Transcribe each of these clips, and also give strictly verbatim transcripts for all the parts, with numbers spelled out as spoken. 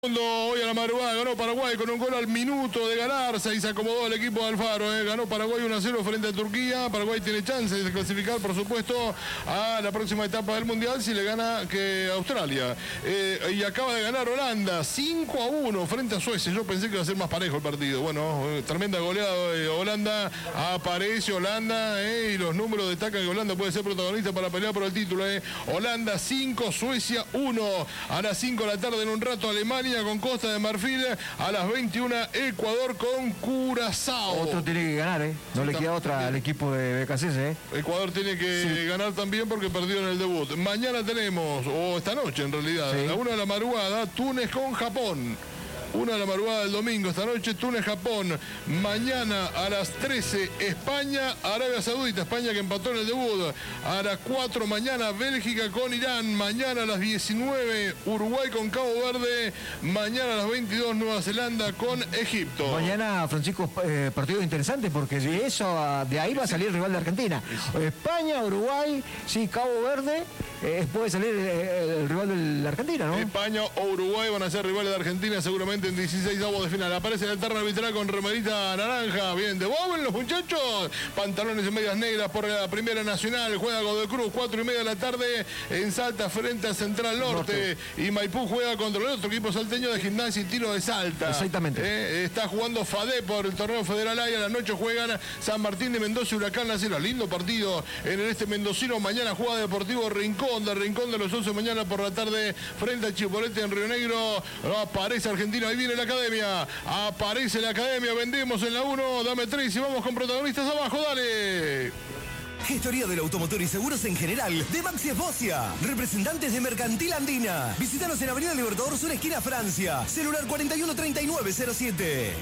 Hoy a la madrugada ganó Paraguay con un gol al minuto de ganarse y se acomodó el equipo de Alfaro. Eh. Ganó Paraguay uno a cero frente a Turquía. Paraguay tiene chances de clasificar, por supuesto, a la próxima etapa del Mundial si le gana que Australia. Eh, y acaba de ganar Holanda cinco a uno frente a Suecia. Yo pensé que iba a ser más parejo el partido. Bueno, eh, tremenda goleada de Holanda. Aparece Holanda eh, y los números destacan que Holanda puede ser protagonista para pelear por el título. Eh. Holanda cinco, Suecia uno. A las cinco de la tarde en un rato Alemania con Costa de Marfil, a las veintiuna Ecuador con Curazao. Otro tiene que ganar, ¿eh? No sí, le queda otra al equipo de B K C S, ¿eh? Ecuador tiene que sí. ganar también porque perdió en el debut. Mañana tenemos, o esta noche en realidad, sí. a la una de la madrugada, Túnez con Japón. Una de la madrugada del domingo, esta noche Túnez, Japón. Mañana a las trece, España, Arabia Saudita. España que empató en el debut. A las cuatro mañana, Bélgica con Irán. Mañana a las diecinueve, Uruguay con Cabo Verde. Mañana a las veintidós, Nueva Zelanda con Egipto. Mañana, Francisco, eh, partido interesante porque de eso, de ahí va a salir el rival de Argentina. España, Uruguay, sí, Cabo Verde. Eh, puede salir eh, el rival de la Argentina, ¿no? España o Uruguay van a ser rivales de Argentina seguramente en dieciséis avos de final. Aparece en el terreno arbitral con remerita naranja. Bien, de Bowen los muchachos. Pantalones y medias negras por la Primera Nacional. Juega Godoy Cruz, cuatro y media de la tarde en Salta frente a Central Norte. Norte. Y Maipú juega contra el otro equipo salteño de Gimnasia y Tiro de Salta. Exactamente. Eh, está jugando Fadé por el torneo federal A y a la noche juegan San Martín de Mendoza y Huracán La Sierra. Lindo partido en el este mendocino. Mañana juega Deportivo Rincón. De Rincón de los once mañana por la tarde frente a Chipolete en Río Negro. Aparece Argentina, ahí viene la academia. Aparece la academia, vendemos en la uno, dame tres y vamos con protagonistas abajo, dale. Gestoría del automotor y seguros en general de Maxi Esbocia. Representantes de Mercantil Andina. Visítanos en Avenida Libertador Sur, esquina Francia. Celular cuarenta y uno treinta y nueve cero siete.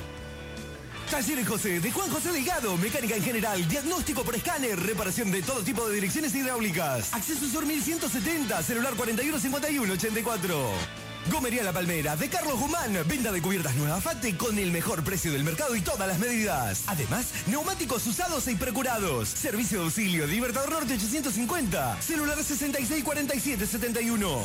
Talleres José, de Juan José Delgado, mecánica en general, diagnóstico por escáner, reparación de todo tipo de direcciones hidráulicas. Acceso Sur mil ciento setenta, celular cuarenta y uno cincuenta y uno ochenta y cuatro. Gomería La Palmera, de Carlos Guzmán, venta de cubiertas nuevas Fate con el mejor precio del mercado y todas las medidas. Además, neumáticos usados e procurados. Servicio de auxilio, Libertador Norte ochocientos cincuenta, celular sesenta y seis cuarenta y siete setenta y uno.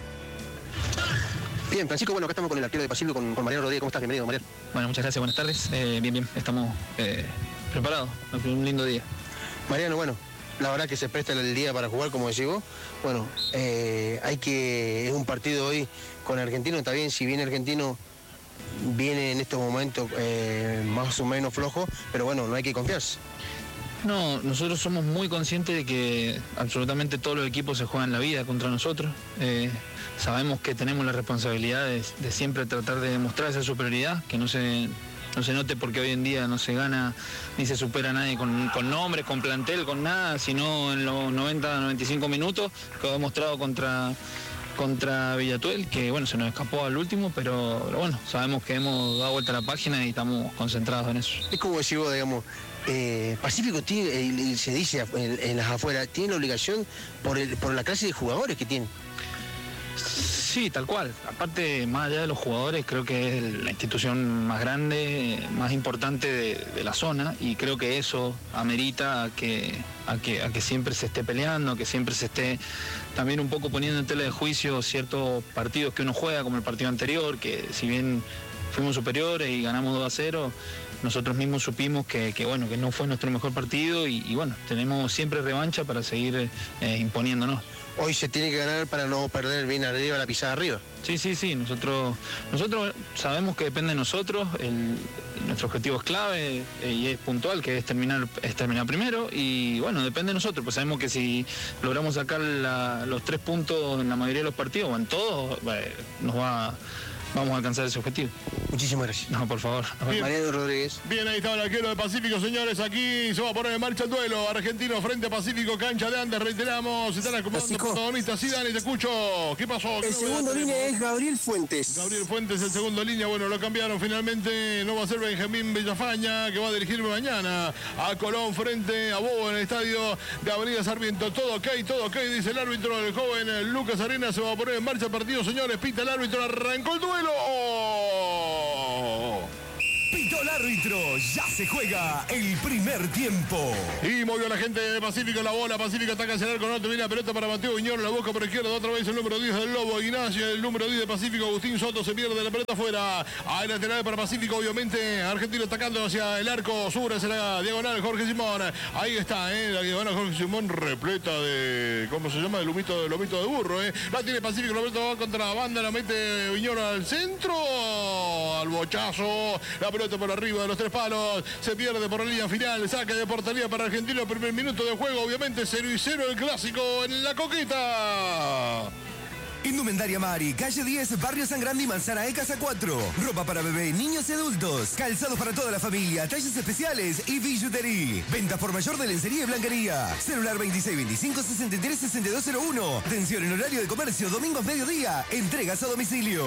Bien, Francisco, bueno, acá estamos con el arquero de Pacífico, con, con Mariano Rodríguez. ¿Cómo estás? Bienvenido, Mariano. Bueno, muchas gracias, buenas tardes. Eh, bien, bien, estamos eh, preparados. Un lindo día. Mariano, bueno, la verdad que se presta el día para jugar, como decís vos. Bueno, eh, hay que... es un partido hoy con Argentino, está bien, si viene Argentino, viene en estos momentos eh, más o menos flojo, pero bueno, no hay que confiarse. No, nosotros somos muy conscientes de que absolutamente todos los equipos se juegan la vida contra nosotros. Eh, sabemos que tenemos la responsabilidad de, de siempre tratar de demostrar esa superioridad, que no se, no se note porque hoy en día no se gana ni se supera a nadie con, con nombres, con plantel, con nada, sino en los noventa, noventa y cinco minutos, que ha demostrado contra... contra Villatuel, que bueno, se nos escapó al último, pero, pero bueno, sabemos que hemos dado vuelta a la página y estamos concentrados en eso. Es como decir vos, digamos, eh, Pacífico tiene, eh, se dice en, en las afueras, tiene la obligación por, el, por la clase de jugadores que tiene. Sí, tal cual. Aparte, más allá de los jugadores, creo que es la institución más grande, más importante de, de la zona, y creo que eso amerita a que, a, que, a que siempre se esté peleando, a que siempre se esté también un poco poniendo en tela de juicio ciertos partidos que uno juega, como el partido anterior, que si bien fuimos superiores y ganamos dos a cero, nosotros mismos supimos que, que, bueno, que no fue nuestro mejor partido y, y bueno, tenemos siempre revancha para seguir eh, imponiéndonos. Hoy se tiene que ganar para no perder bien arriba, la pisada arriba. Sí, sí, sí, nosotros, nosotros sabemos que depende de nosotros, el, nuestro objetivo es clave eh, y es puntual, que es terminar, es terminar primero, y bueno, depende de nosotros, pues sabemos que si logramos sacar la, los tres puntos en la mayoría de los partidos, o en todos, eh, nos va... vamos a alcanzar ese objetivo. Muchísimas gracias. No, por favor. Bien. Mariano Rodríguez. Bien, ahí está el arquero de Pacífico, señores. Aquí se va a poner en marcha el duelo. Argentino frente a Pacífico, cancha de Andes. Reiteramos, se están acomodando los protagonistas. Sí, Dani, te escucho. ¿Qué pasó? El segundo línea es Gabriel Fuentes. Gabriel Fuentes, el segundo línea. Bueno, lo cambiaron finalmente. No va a ser Benjamín Villafaña, que va a dirigirme mañana a Colón frente a Bobo en el estadio de Avenida Sarmiento. Todo ok, todo ok, dice el árbitro. El joven Lucas Arenas se va a poner en marcha el partido, señores. Pita el árbitro, arrancó el duelo. ¡Oh! Pito el árbitro. Ya se juega el primer tiempo. Y movió la gente de Pacífico la bola. Pacífico ataca hacia el arco norte. Viene la pelota para Mateo Viñolo. La busca por izquierda. Otra vez el número diez del Lobo. Ignacio, el número diez de Pacífico. Agustín Soto se pierde la pelota afuera. Hay lateral para Pacífico, obviamente. Argentino atacando hacia el arco sur. Hacia la diagonal Jorge Simón. Ahí está, ¿eh? La diagonal Jorge Simón repleta de. ¿Cómo se llama? De lomito de, lomito de burro, ¿eh? La tiene Pacífico. La pelota va contra la banda. La mete Viñolo al centro. Al bochazo. La pelota por arriba de los tres palos. Se pierde por la línea final. Saque de portería para Argentino. Primer minuto de juego. Obviamente cero y cero el clásico en la Coqueta. Indumentaria Mari, calle diez, Barrio San Grande y Manzana E, Casa cuatro. Ropa para bebé, niños y adultos. Calzados para toda la familia, talles especiales y billutería. Venta por mayor de lencería y blanquería. Celular veintiséis veinticinco sesenta y tres sesenta y dos cero uno. Atención en horario de comercio, domingos mediodía. Entregas a domicilio.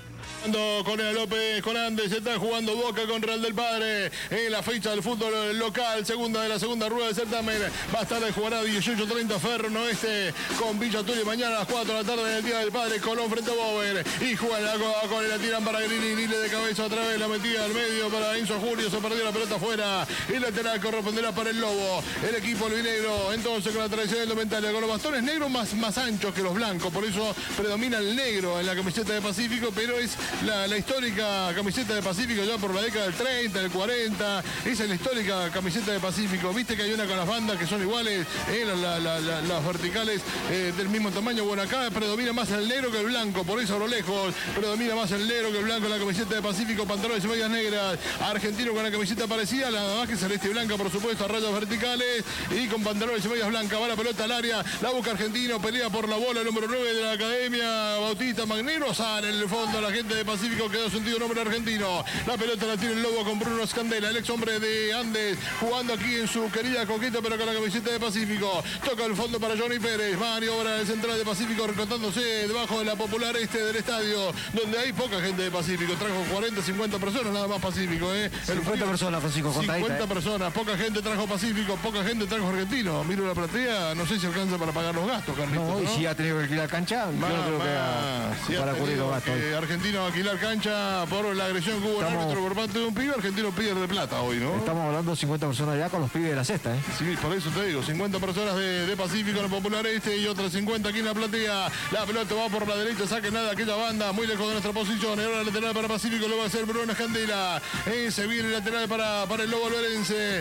Con el López, con Andes, está jugando Boca con Real del Padre en la fecha del fútbol local, segunda de la segunda rueda del certamen. Más tarde jugará dieciocho treinta Ferro Oeste con Villa Tulio. Mañana a las cuatro de la tarde en el Día del Padre, Colón frente a Bober. Y juegan con la tiran para Grini, Grini de cabeza otra vez, la metida al medio para Enzo Julio, se perdió la pelota afuera. Y lateral corresponderá para el Lobo, el equipo albinegro. Entonces con la tradición indumentaria, con los bastones negros más, más anchos que los blancos, por eso predomina el negro en la camiseta de Pacífico, pero es La, la histórica camiseta de Pacífico ya por la década del treinta, del cuarenta. Esa es la histórica camiseta de Pacífico. Viste que hay una con las bandas que son iguales, eh, la, la, la, las verticales eh, del mismo tamaño. Bueno, acá predomina más el negro que el blanco, por eso a lo lejos predomina más el negro que el blanco en la camiseta de Pacífico. Pantalones y medias negras. Argentino con la camiseta parecida, nada más que celeste y blanca, por supuesto, a rayas verticales y con pantalones y medias blancas. Va la pelota al área, la busca Argentino, pelea por la bola, el número nueve de la Academia, Bautista Magnero. Sale en el fondo la gente de Pacífico, quedó sentido nombre argentino. La pelota la tiene el Lobo con Bruno Scandela, el ex hombre de Andes, jugando aquí en su querida Coqueta, pero con la camiseta de Pacífico. Toca el fondo para Johnny Pérez. Maniobra el central de Pacífico, recortándose debajo de la popular este del estadio, donde hay poca gente de Pacífico. Trajo cuarenta, cincuenta personas nada más Pacífico, ¿eh? El cincuenta personas, Francisco, cincuenta eh. personas, poca gente trajo Pacífico, poca gente trajo Argentino. Miro la platea, no sé si alcanza para pagar los gastos, Carlitos. No, ¿no? Y si ha tenido que alquilar cancha, Ma, yo no creo ma, que a, si para cubrir los gastos. Eh, Argentino alquilar cancha por la agresión que hubo en árbitro por parte de un pibe. Argentino pierde plata hoy, ¿no? Estamos hablando de cincuenta personas ya con los pibes de la cesta, ¿eh? Sí, por eso te digo, cincuenta personas de, de Pacífico en el Popular Este y otras cincuenta aquí en la platea. La pelota va por la derecha, saque nada aquella banda, muy lejos de nuestra posición. Ahora el lateral para Pacífico lo va a hacer Bruno Escandela. Eh, se viene el lateral para, para el Lobo Lorense.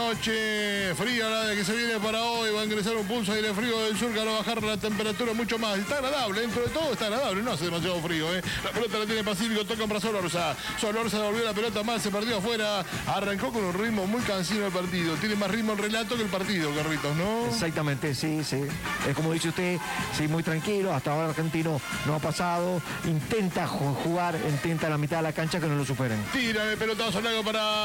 Noche fría la de que se viene para hoy. Va a ingresar un pulso aire frío del sur que va a bajar la temperatura mucho más. Está agradable, dentro de todo está agradable, no hace demasiado frío, ¿eh? La pelota la tiene Pacífico, toca para Solorza. Solorza devolvió la pelota más, se perdió afuera. Arrancó con un ritmo muy cansino el partido. Tiene más ritmo el relato que el partido, Carlitos, ¿no? Exactamente, sí, sí. Es como dice usted, sí, muy tranquilo. Hasta ahora el argentino no ha pasado. Intenta jugar, intenta la mitad de la cancha que no lo superen. Tira el pelotazo largo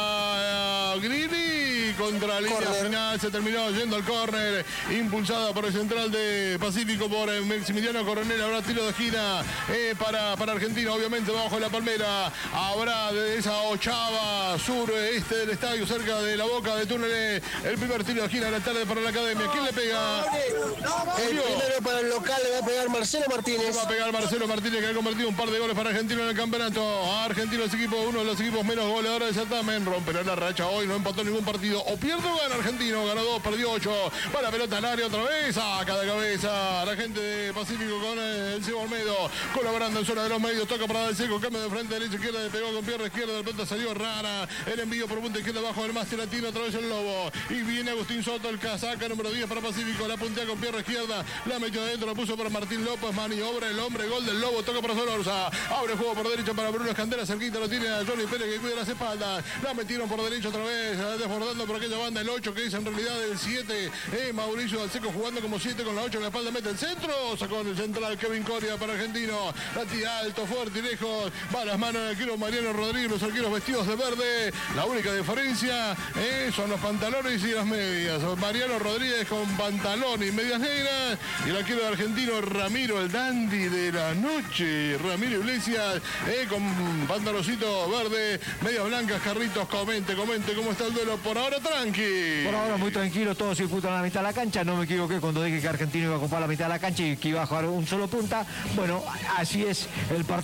para uh, Grini. Contra la línea corner final se terminó yendo al córner. Impulsada por el central de Pacífico, por eh, Maximiliano Coronel. Habrá tiro de esquina eh, para, para Argentina, obviamente bajo de la palmera. Habrá de esa ochava sureste del estadio, cerca de la boca de túnel, el primer tiro de esquina de la tarde para la Academia. ¿Quién le pega? El primero para el local le va a pegar Marcelo Martínez. Va a pegar Marcelo Martínez, que ha convertido un par de goles para Argentino en el campeonato. Argentino es equipo, uno de los equipos menos goleadores del certamen. Romperá la racha hoy, no empató ningún partido. O pierde o gana Argentino, ganó dos, perdió ocho. Va la pelota al área otra vez, saca de cabeza la gente de Pacífico con el Cibo Olmedo, colaborando en zona de los medios, toca para dar el seco, cambio de frente, derecha, izquierda, le pegó con pierna izquierda, de pelota salió rara, el envío por punta izquierda abajo del máster latino, otra vez el Lobo, y viene Agustín Soto, el casaca número diez para Pacífico, la puntea con pierna izquierda, la metió adentro, la puso para Martín López, maniobra el hombre, gol del Lobo, toca para Solorza, abre juego por derecha para Bruno Escandela, cerquita lo tiene a Johnny Pérez que cuida las espaldas, la metieron por derecha otra vez, desbordando por aquella banda el ocho que es en realidad el siete, eh, Mauricio Dalseco jugando como siete con la ocho en la espalda, mete el centro, sacó el central Kevin Coria para Argentino, la tira alto, fuerte y lejos, va a las manos del arquero Mariano Rodríguez, los arqueros vestidos de verde, la única diferencia eh, son los pantalones y las medias, Mariano Rodríguez con pantalón y medias negras, y el arquero argentino Ramiro, el dandy de la noche, Ramiro Iglesias, eh, con pantaloncito verde, medias blancas. Carritos, comente, comente cómo está el duelo, por ahora tranqui. Por ahora muy tranquilo, todos se disputan a la mitad de la cancha, no me equivoqué cuando dije que Argentino iba a ocupar la mitad de la cancha y que iba a jugar un solo punta. Bueno, así es el partido,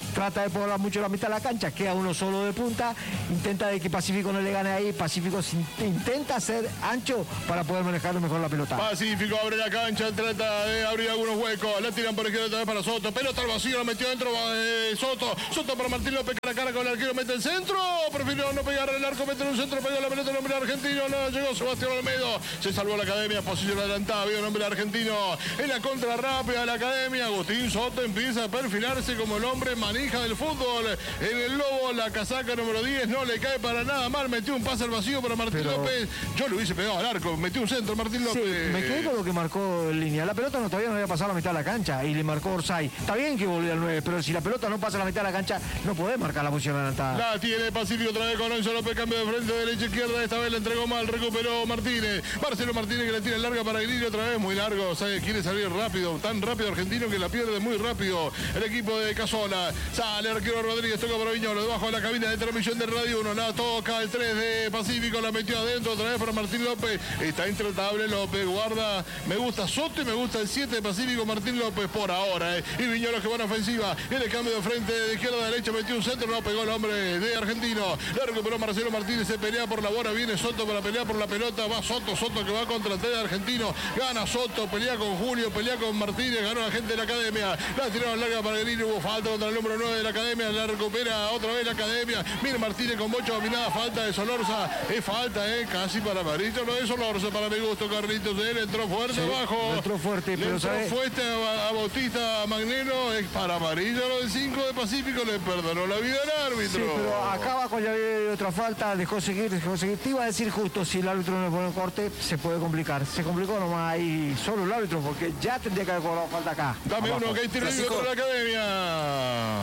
trata de poblar mucho la mitad de la cancha, queda uno solo de punta, intenta de que Pacífico no le gane ahí, Pacífico intenta ser ancho para poder manejar mejor la pelota. Pacífico abre la cancha, trata de abrir algunos huecos, la tiran por izquierda otra vez para Soto, pelota al vacío, la metió dentro eh, Soto, Soto para Martín López, cara a cara con el arquero, mete el centro, prefirió no pegar el arco, mete en un centro, pegó la pelota el hombre argentino, no llegó Sebastián Olmedo, se salvó la academia, posición adelantada, vio el hombre argentino en la contra rápida de la academia, Agustín Soto empieza a perfilarse como el hombre manija del fútbol, en el Lobo, la casaca número diez, no le cae para nada mal, metió un pase al vacío para Martín Pero... López, yo lo hubiese pegado al arco, metió un centro Martín López. Sí, me quedé con lo que marcó en línea, la pelota no, todavía no había pasado la mitad de la cancha y le marcó Orsay, está bien que volvió al nueve, pero si la pelota no pasa la mitad de la cancha, no podés marcar la posición adelantada. La tiene Pacífico otra vez con Enzo López, cambio de frente, derecha izquierda, esta vez la entregó mal, recuperó Martínez, Marcelo Martínez que la tira larga para Grillo otra vez, muy largo, sabe, quiere salir rápido, tan rápido Argentino que la pierde muy rápido el equipo de Casola, sale arquero Rodríguez, toca para Viñolo, debajo de la cabina de transmisión de Radio uno, la toca el tres de Pacífico, la metió adentro otra vez para Martín López, está intratable López, guarda, me gusta Soto y me gusta el siete de Pacífico Martín López por ahora, eh. y Viñolo que va en ofensiva, en el cambio de frente de izquierda a derecha, metió un centro, no pegó el hombre de Argentino, la recuperó Marcelo Martínez, se pelea por la bola, viene Soto para pelear por la pelota, va Soto, Soto que va contra el T de Argentino, gana Soto, pelea con Julio, pelea con Martínez, ganó la gente de la academia, la tiraron larga para Grillo, hubo falta contra el número nueve de la academia, la recupera otra vez la academia, viene Martínez con bocha dominada, falta de Solorza, es falta, eh, casi para amarillo, no es Solorza para mi gusto, Carlitos, él entró fuerte sí, abajo, entró fuerte, pero entró ¿sabes? fuerte a, a Bautista Magnero, es para amarillo, lo del cinco de Pacífico, le perdonó la vida al árbitro. Sí, pero acá abajo ya había otra falta, dejó seguir, dejó seguir, te iba a decir justo, si el árbitro no le pone un corte, se puede complicar, se complicó nomás ahí solo el árbitro, porque ya tendría que haber cobrado falta acá. Dame abajo. Uno que hay tiro libre contra la academia.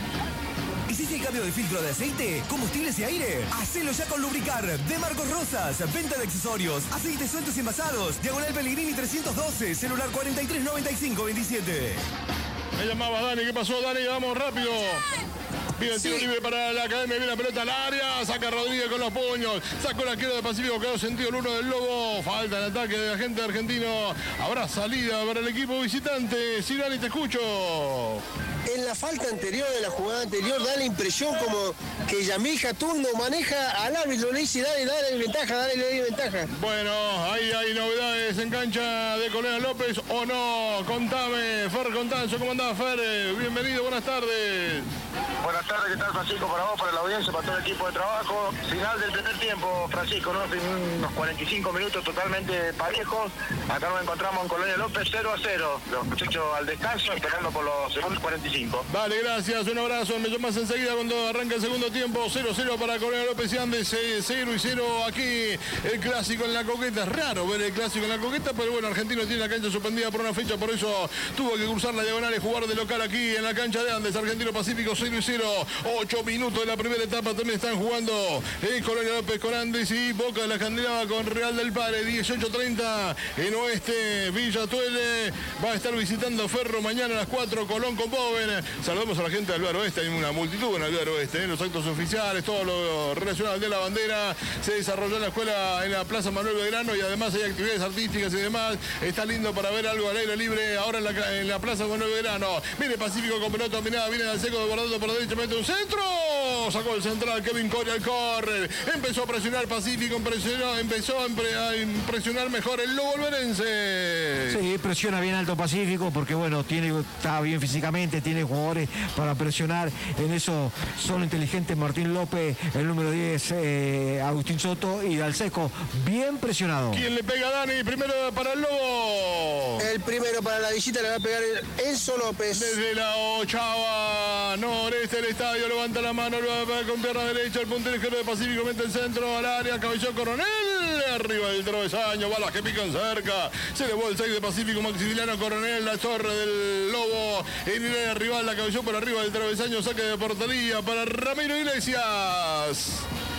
¿Hiciste el cambio de filtro de aceite, combustibles y aire? Hacelo ya con Lubricar de Marcos Rosas. Venta de accesorios, aceites sueltos y envasados. Diagonal Pellegrini trescientos doce, celular cuarenta y tres noventa y cinco veintisiete. Me llamaba Dani, ¿qué pasó Dani? Vamos rápido. Viene el tiro sí. libre para la academia, viene la pelota al área, saca Rodríguez con los puños, sacó el arquero de Pacífico, quedó sentido el uno del Lobo, falta el ataque de la gente argentino, habrá salida para el equipo visitante. Sí, Dani, te escucho. En la falta anterior de la jugada anterior da la impresión como que Yamil Jatún no maneja al árbitro, le dice dale, dale ventaja, dale, dale ventaja. Bueno, ahí hay novedades en cancha de Colega López o no, contame, Fer Contanzo, ¿cómo andás Fer? Bienvenido, buenas tardes. Buenas tardes, ¿qué tal Francisco? Para vos, para la audiencia, para todo el equipo de trabajo. Final del primer tiempo, Francisco, ¿no? Unos cuarenta y cinco minutos totalmente parejos. Acá nos encontramos en Colonia López cero a cero. Los muchachos al descanso, esperando por los segundos cuarenta y cinco. Vale, gracias, un abrazo. Me llamas enseguida cuando arranca el segundo tiempo. cero a cero para Colonia López y Andes, cero y cero aquí. El clásico en la Coqueta. Es raro ver el clásico en la Coqueta, pero bueno, Argentino tiene la cancha suspendida por una fecha, por eso tuvo que cruzar la diagonal y jugar de local aquí en la cancha de Andes. Argentino Pacífico cero y cero. ocho minutos de la primera etapa también están jugando el Colonia López con Andes y Boca de la Candela con Real del Padre. dieciocho treinta en Oeste, Villa Tuele va a estar visitando Ferro mañana a las cuatro, Colón con Boven. Saludamos a la gente del Alvear Oeste, hay una multitud en Alvear Oeste, ¿eh? Los actos oficiales, todo lo relacionado al Día de la Bandera se desarrolló en la escuela en la Plaza Manuel Belgrano y además hay actividades artísticas y demás. Está lindo para ver algo al aire libre ahora en la, en la Plaza Manuel Belgrano. Viene Pacífico con pelota dominada, viene al seco desbordando por la derecha, mete un centro, sacó el central Kevin Coria al córner, empezó a presionar Pacífico, presionó, empezó a presionar mejor el Lobo Alverense. Sí, presiona bien alto Pacífico porque bueno, tiene, está bien físicamente, tiene jugadores para presionar, en eso son inteligentes Martín López, el número diez, eh, Agustín Soto y Dalseco, bien presionado. ¿Quién le pega a Dani? Primero para el Lobo. El primero para la visita le va a pegar Enzo López. Desde la ochava noreste del estadio, levanta la mano con pierna derecha, el puntero izquierdo de Pacífico, mete el centro al área, cabezó Coronel, arriba del travesaño, balas que pican cerca, se elevó el seis de Pacífico, Maximiliano Coronel, la torre del Lobo, en el rival, la cabezó por arriba del travesaño, saque de portería para Ramiro Iglesias.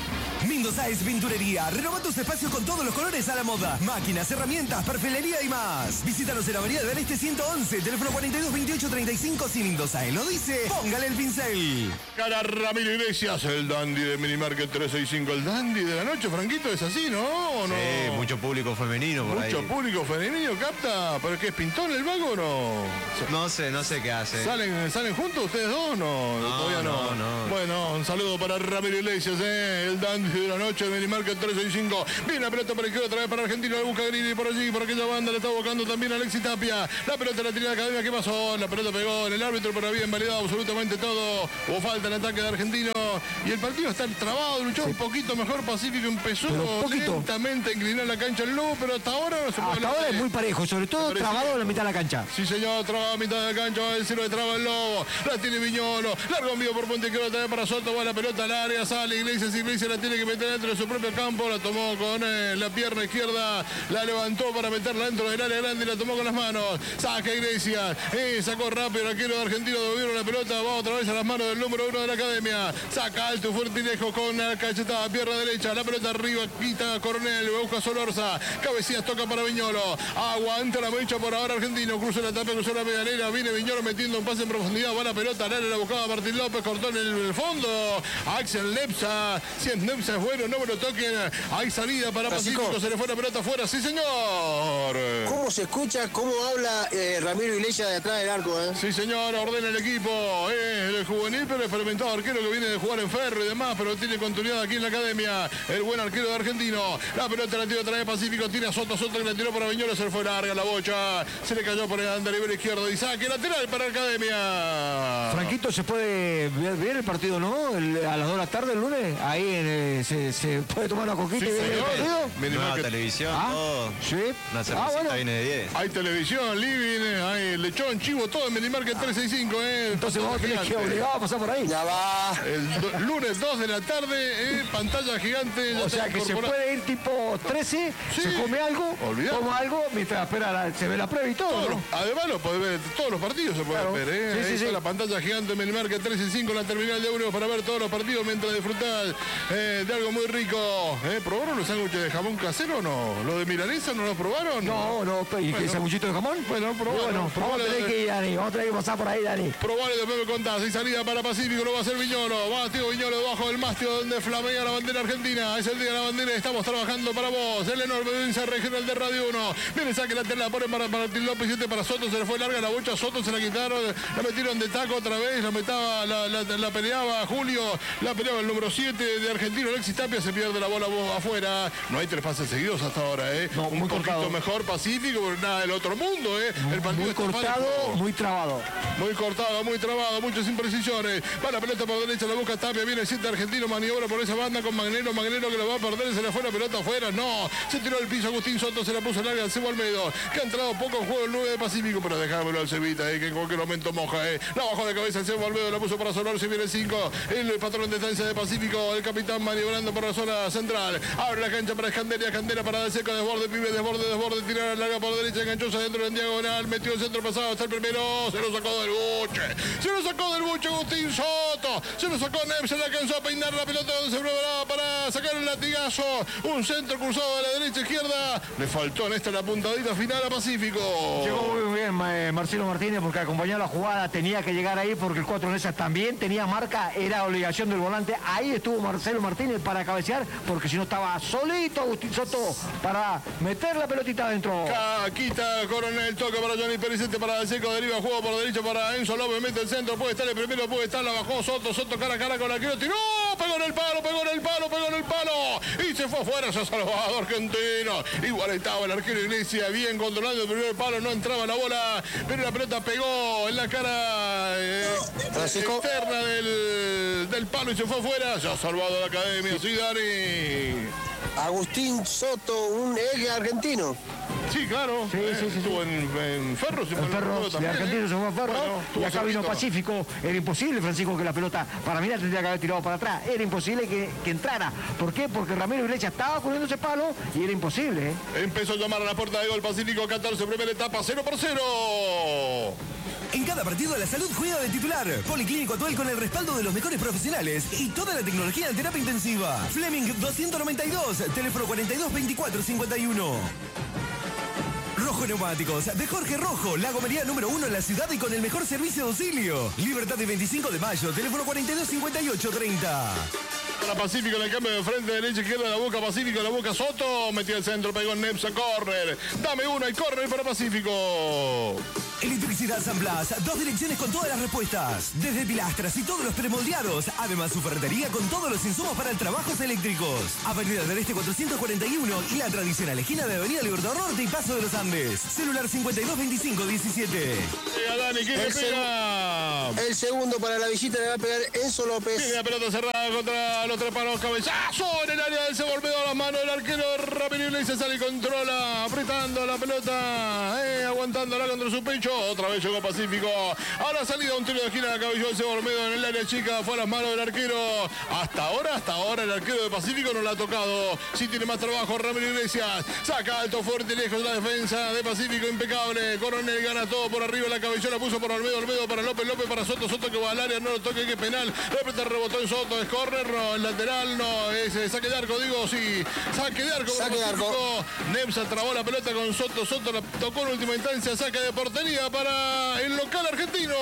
Mendoza es Pinturería. Renova tus espacios con todos los colores a la moda. Máquinas, herramientas, perfilería y más. Visítanos en Avenida del Este ciento once, teléfono cuarenta y dos veintiocho treinta y cinco. Si Mendoza lo dice, póngale el pincel. Cara Ramiro Iglesias, el dandy de Minimarket trescientos sesenta y cinco. El dandy de la noche, Franquito, ¿es así, no? ¿O no? Sí, mucho público femenino por Mucho ahí. público femenino, capta. ¿Pero qué es pintón el vago o no? No sé, no sé qué hace. ¿Salen, ¿Salen juntos ustedes dos? No, No, todavía no. no, no. Bueno, un saludo para Ramiro Iglesias, eh, el dandy de la noche de Minimarket trescientos sesenta y cinco. Viene la pelota para izquierda, otra vez para Argentina, la busca Grini por allí, por aquella banda, le está buscando también Alexis Tapia. La pelota la tira de la Academia, ¿qué pasó? La pelota pegó en el árbitro, pero había invalidado absolutamente todo. Hubo falta en ataque de Argentino y el partido está trabado, luchó un poquito mejor. Pacífico empezó lentamente a inclinar la cancha el Lobo, pero hasta ahora no se puede. Hasta ahora es muy parejo, sobre todo trabado en la mitad de la cancha. Sí, señor, trabado a mitad de la cancha, el cero de traba el Lobo, la tiene Viñolo, largo envío por Ponte Izquierdo, también para Soto, va la pelota al área, sale Iglesias, Iglesias la tiene que meter dentro de su propio campo, la tomó con eh, la pierna izquierda, la levantó para meterla dentro del área grande y la tomó con las manos, saca Iglesias, eh, sacó rápido el arquero de Argentino, devolvieron la pelota, va otra vez a las manos del número uno de la Academia, saca alto, fuerte y lejos con la cachetada, pierna derecha, la pelota arriba, quita Coronel, busca Solorza, Cabecillas toca para Viñolo, aguanta la mecha por ahora Argentino, cruza la tapa, cruzó la medianera, viene Viñolo metiendo un pase en profundidad, va la pelota, la la buscaba Martín López, cortó en el fondo, Axel Lepsa, si es Lepsa es bueno, no me lo toquen, hay salida para Pacífico, se le fue la pelota afuera, sí señor. ¿Cómo se escucha, cómo habla eh, Ramiro Iglesias de atrás del arco? Eh? Sí señor, ordena el equipo, es el juvenil pero experimentado arquero que viene de jugar en Ferro y demás, pero tiene continuidad aquí en la Academia, el buen arquero de Argentino, la pelota la tiró otra vez Pacífico, tira Soto, Soto que la tiró para Viñolo, se le fue larga la bocha, se le cayó por el andarivel izquierdo y saque lateral para Academia. Franquito, ¿se puede ver bien el partido, no? El- a las dos de la tarde el lunes, ahí en, eh, se, se puede tomar una coquita Sí, y ver el señor. partido. Nueva Minimarket- televisión, Ah, todo. sí. Una Ah, cervecita bueno. viene de diez. Hay televisión, living, hay lechón, chivo, todo en Minimarket trescientos sesenta y cinco, eh. Entonces vamos a tener que Gigante. obligar a pasar por ahí. Ya va. El do- lunes dos de la tarde, eh, pantalla gigante. ya O está sea que se incorporada. puede ir tipo trece, Sí. se come algo, Olvidate. toma algo, mientras espera la- se ve la prueba y todo, Todos ¿no? los- además lo podés ver, todos los partidos se pueden Claro. ver, ¿eh? Sí, Ahí sí, está sí. la pantalla gigante en Minimarket trescientos sesenta y cinco, la terminal de euros para ver todos los partidos mientras disfrutás eh, de algo muy rico. ¿Eh? ¿Probaron los sándwiches de jamón casero o no? ¿Lo de milanesa no los probaron? No, no, ¿y Bueno. qué sanguchito de jamón? Bueno, probalo, Bueno, vamos a probalo tener de- que ir, Dani, vamos a tener que pasar por ahí, Dani. Probable, después me contás. Hay salida para Pacífico, lo va a hacer Viñolo. Va Tío Viñolo debajo del mastio donde flamea la bandera argentina. Es el día de la bandera y estamos trabajando para vos. El enorme audiencia regional de Radio uno. Viene, saque la tela, pone para Martín López, siete para Soto. Se le fue larga la bocha. Soto se la quitaron. La metieron de taco otra vez. La metaba, la, la, la peleaba Julio. La peleaba el número siete de Argentino. Alexis Tapia se pierde la bola afuera. No hay tres pases seguidos hasta ahora, ¿eh? No, Un muy poquito cortado. mejor Pacífico, pero nada del otro mundo, ¿eh? El partido Muy está cortado, parejo. muy trabado. Muy cortado, muy trabado, muchas imprecisiones. Va la pelota por derecha, la busca Tapia, viene el siete argentino, maniobra por esa banda con Magnero, Magnero que lo va a perder, se le fue la pelota afuera, no, se tiró al piso Agustín Soto, se la puso larga al Cebo Almedo, que ha entrado poco en juego el nueve de Pacífico, pero dejámelo al Cevita, eh, que en cualquier momento moja, eh. La bajó de cabeza el Cebo Almedo, la puso para Solar, si viene el cinco, el patrón de defensa de Pacífico, el capitán maniobrando por la zona central, abre la cancha para Escanderia, Escandera para De Seco, desborde, pibe, desborde, desborde, tirar a larga por derecha, enganchosa dentro en diagonal, metió el centro pasado, está el primero, se lo sacó del buche, se lo sacó del buche Agustín Soto, se lo sacó Neves, se le alcanzó a peinar la pelota donde se preparaba para sacar el latigazo, un centro cruzado de la derecha izquierda, le faltó en esta la puntadita final a Pacífico. Llegó muy bien eh, Marcelo Martínez porque acompañó la jugada, tenía que llegar ahí porque el cuatro en esas también tenía marca, era obligación del volante, ahí estuvo Marcelo Martínez para cabecear porque si no estaba solito Agustín Soto para meter la pelotita adentro. Caquita, Coronel, toca para Johnny Pericete, para De Seco, deriva, juego por derecha para Enzo López, mete el centro, puede estar el primero, puede estar, la bajó Soto, Soto cara a cara con la que tiró, pegó en el palo, pegó en el palo, pegó en el palo, y se fue afuera, se ha salvado Argentino, igual estaba el arquero Iglesias, bien controlando el primer palo, no entraba la bola, pero la pelota pegó en la cara eh, externa del, del palo y se fue afuera, se ha salvado la Academia, sí, Dani. Agustín Soto, un eje argentino. Sí, claro. Sí, eh, sí, sí, estuvo en, en Ferro, si El mal no Ferro, recuerdo de también, Argentino ¿eh? se fue a Ferro Bueno, y estuvo acá vino cerquita. Pacífico. Era imposible, Francisco, que la pelota, para mí la tendría que haber tirado para atrás. Era imposible que, que entrara. ¿Por qué? Porque Ramiro Iglesias estaba cubriendo ese palo y era imposible, ¿eh? Empezó a llamar a la puerta de gol Pacífico, catorce, primera etapa, cero por cero. En cada partido la salud juega de titular. Policlínico Atuel con el respaldo de los mejores profesionales y toda la tecnología de terapia intensiva. Fleming doscientos noventa y dos, teléfono cuarenta y dos veinticuatro cincuenta y uno. Rojo Neumáticos, de Jorge Rojo, la gomería número uno en la ciudad y con el mejor servicio de auxilio. Libertad de veinticinco de mayo, teléfono cuarenta y dos cincuenta y ocho treinta. Para Pacífico en el cambio de frente, derecha, izquierda, la Boca Pacífico, la Boca Soto, metió el centro, pegó en Nepsa, correr. Dame una y correr para Pacífico. Electricidad San Blas, dos direcciones con todas las respuestas. Desde pilastras y todos los premoldeados. Además, su ferretería con todos los insumos para el trabajos eléctricos. Avenida del Este cuatrocientos cuarenta y uno y la tradicional esquina de Avenida Libertador Norte y Paso de los Andes. Celular cincuenta y dos veinticinco diecisiete. Pega Dani, ¿quién le pega? El segundo para la visita le va a pegar Enzo López. Tiene la pelota cerrada contra los tres palos, cabezazo en el área del Cebolmedo a las manos del arquero Ramiro Iglesias, sale y controla, apretando la pelota, eh, aguantándola contra su pecho. Otra vez llegó Pacífico. Ahora salida un tiro de esquina, cabelló el Cebolmedo en el área chica, fue a las manos del arquero. Hasta ahora, hasta ahora el arquero de Pacífico no la ha tocado. Sí tiene más trabajo Ramiro Iglesias. Saca alto, fuerte, lejos la defensa de Pacífico, impecable. Coronel gana todo por arriba, la cabelló, la puso por Olmedo, Olmedo para López, López para Soto, Soto que va al área, no lo toque, que penal. Repete, rebotó en Soto, es córner, no, el lateral, no, es eh, saque de arco, digo, sí. Saque de arco. Saque de arco. Nepsa trabó la pelota con Soto, Soto la tocó en última instancia, saca de portería para el local argentino.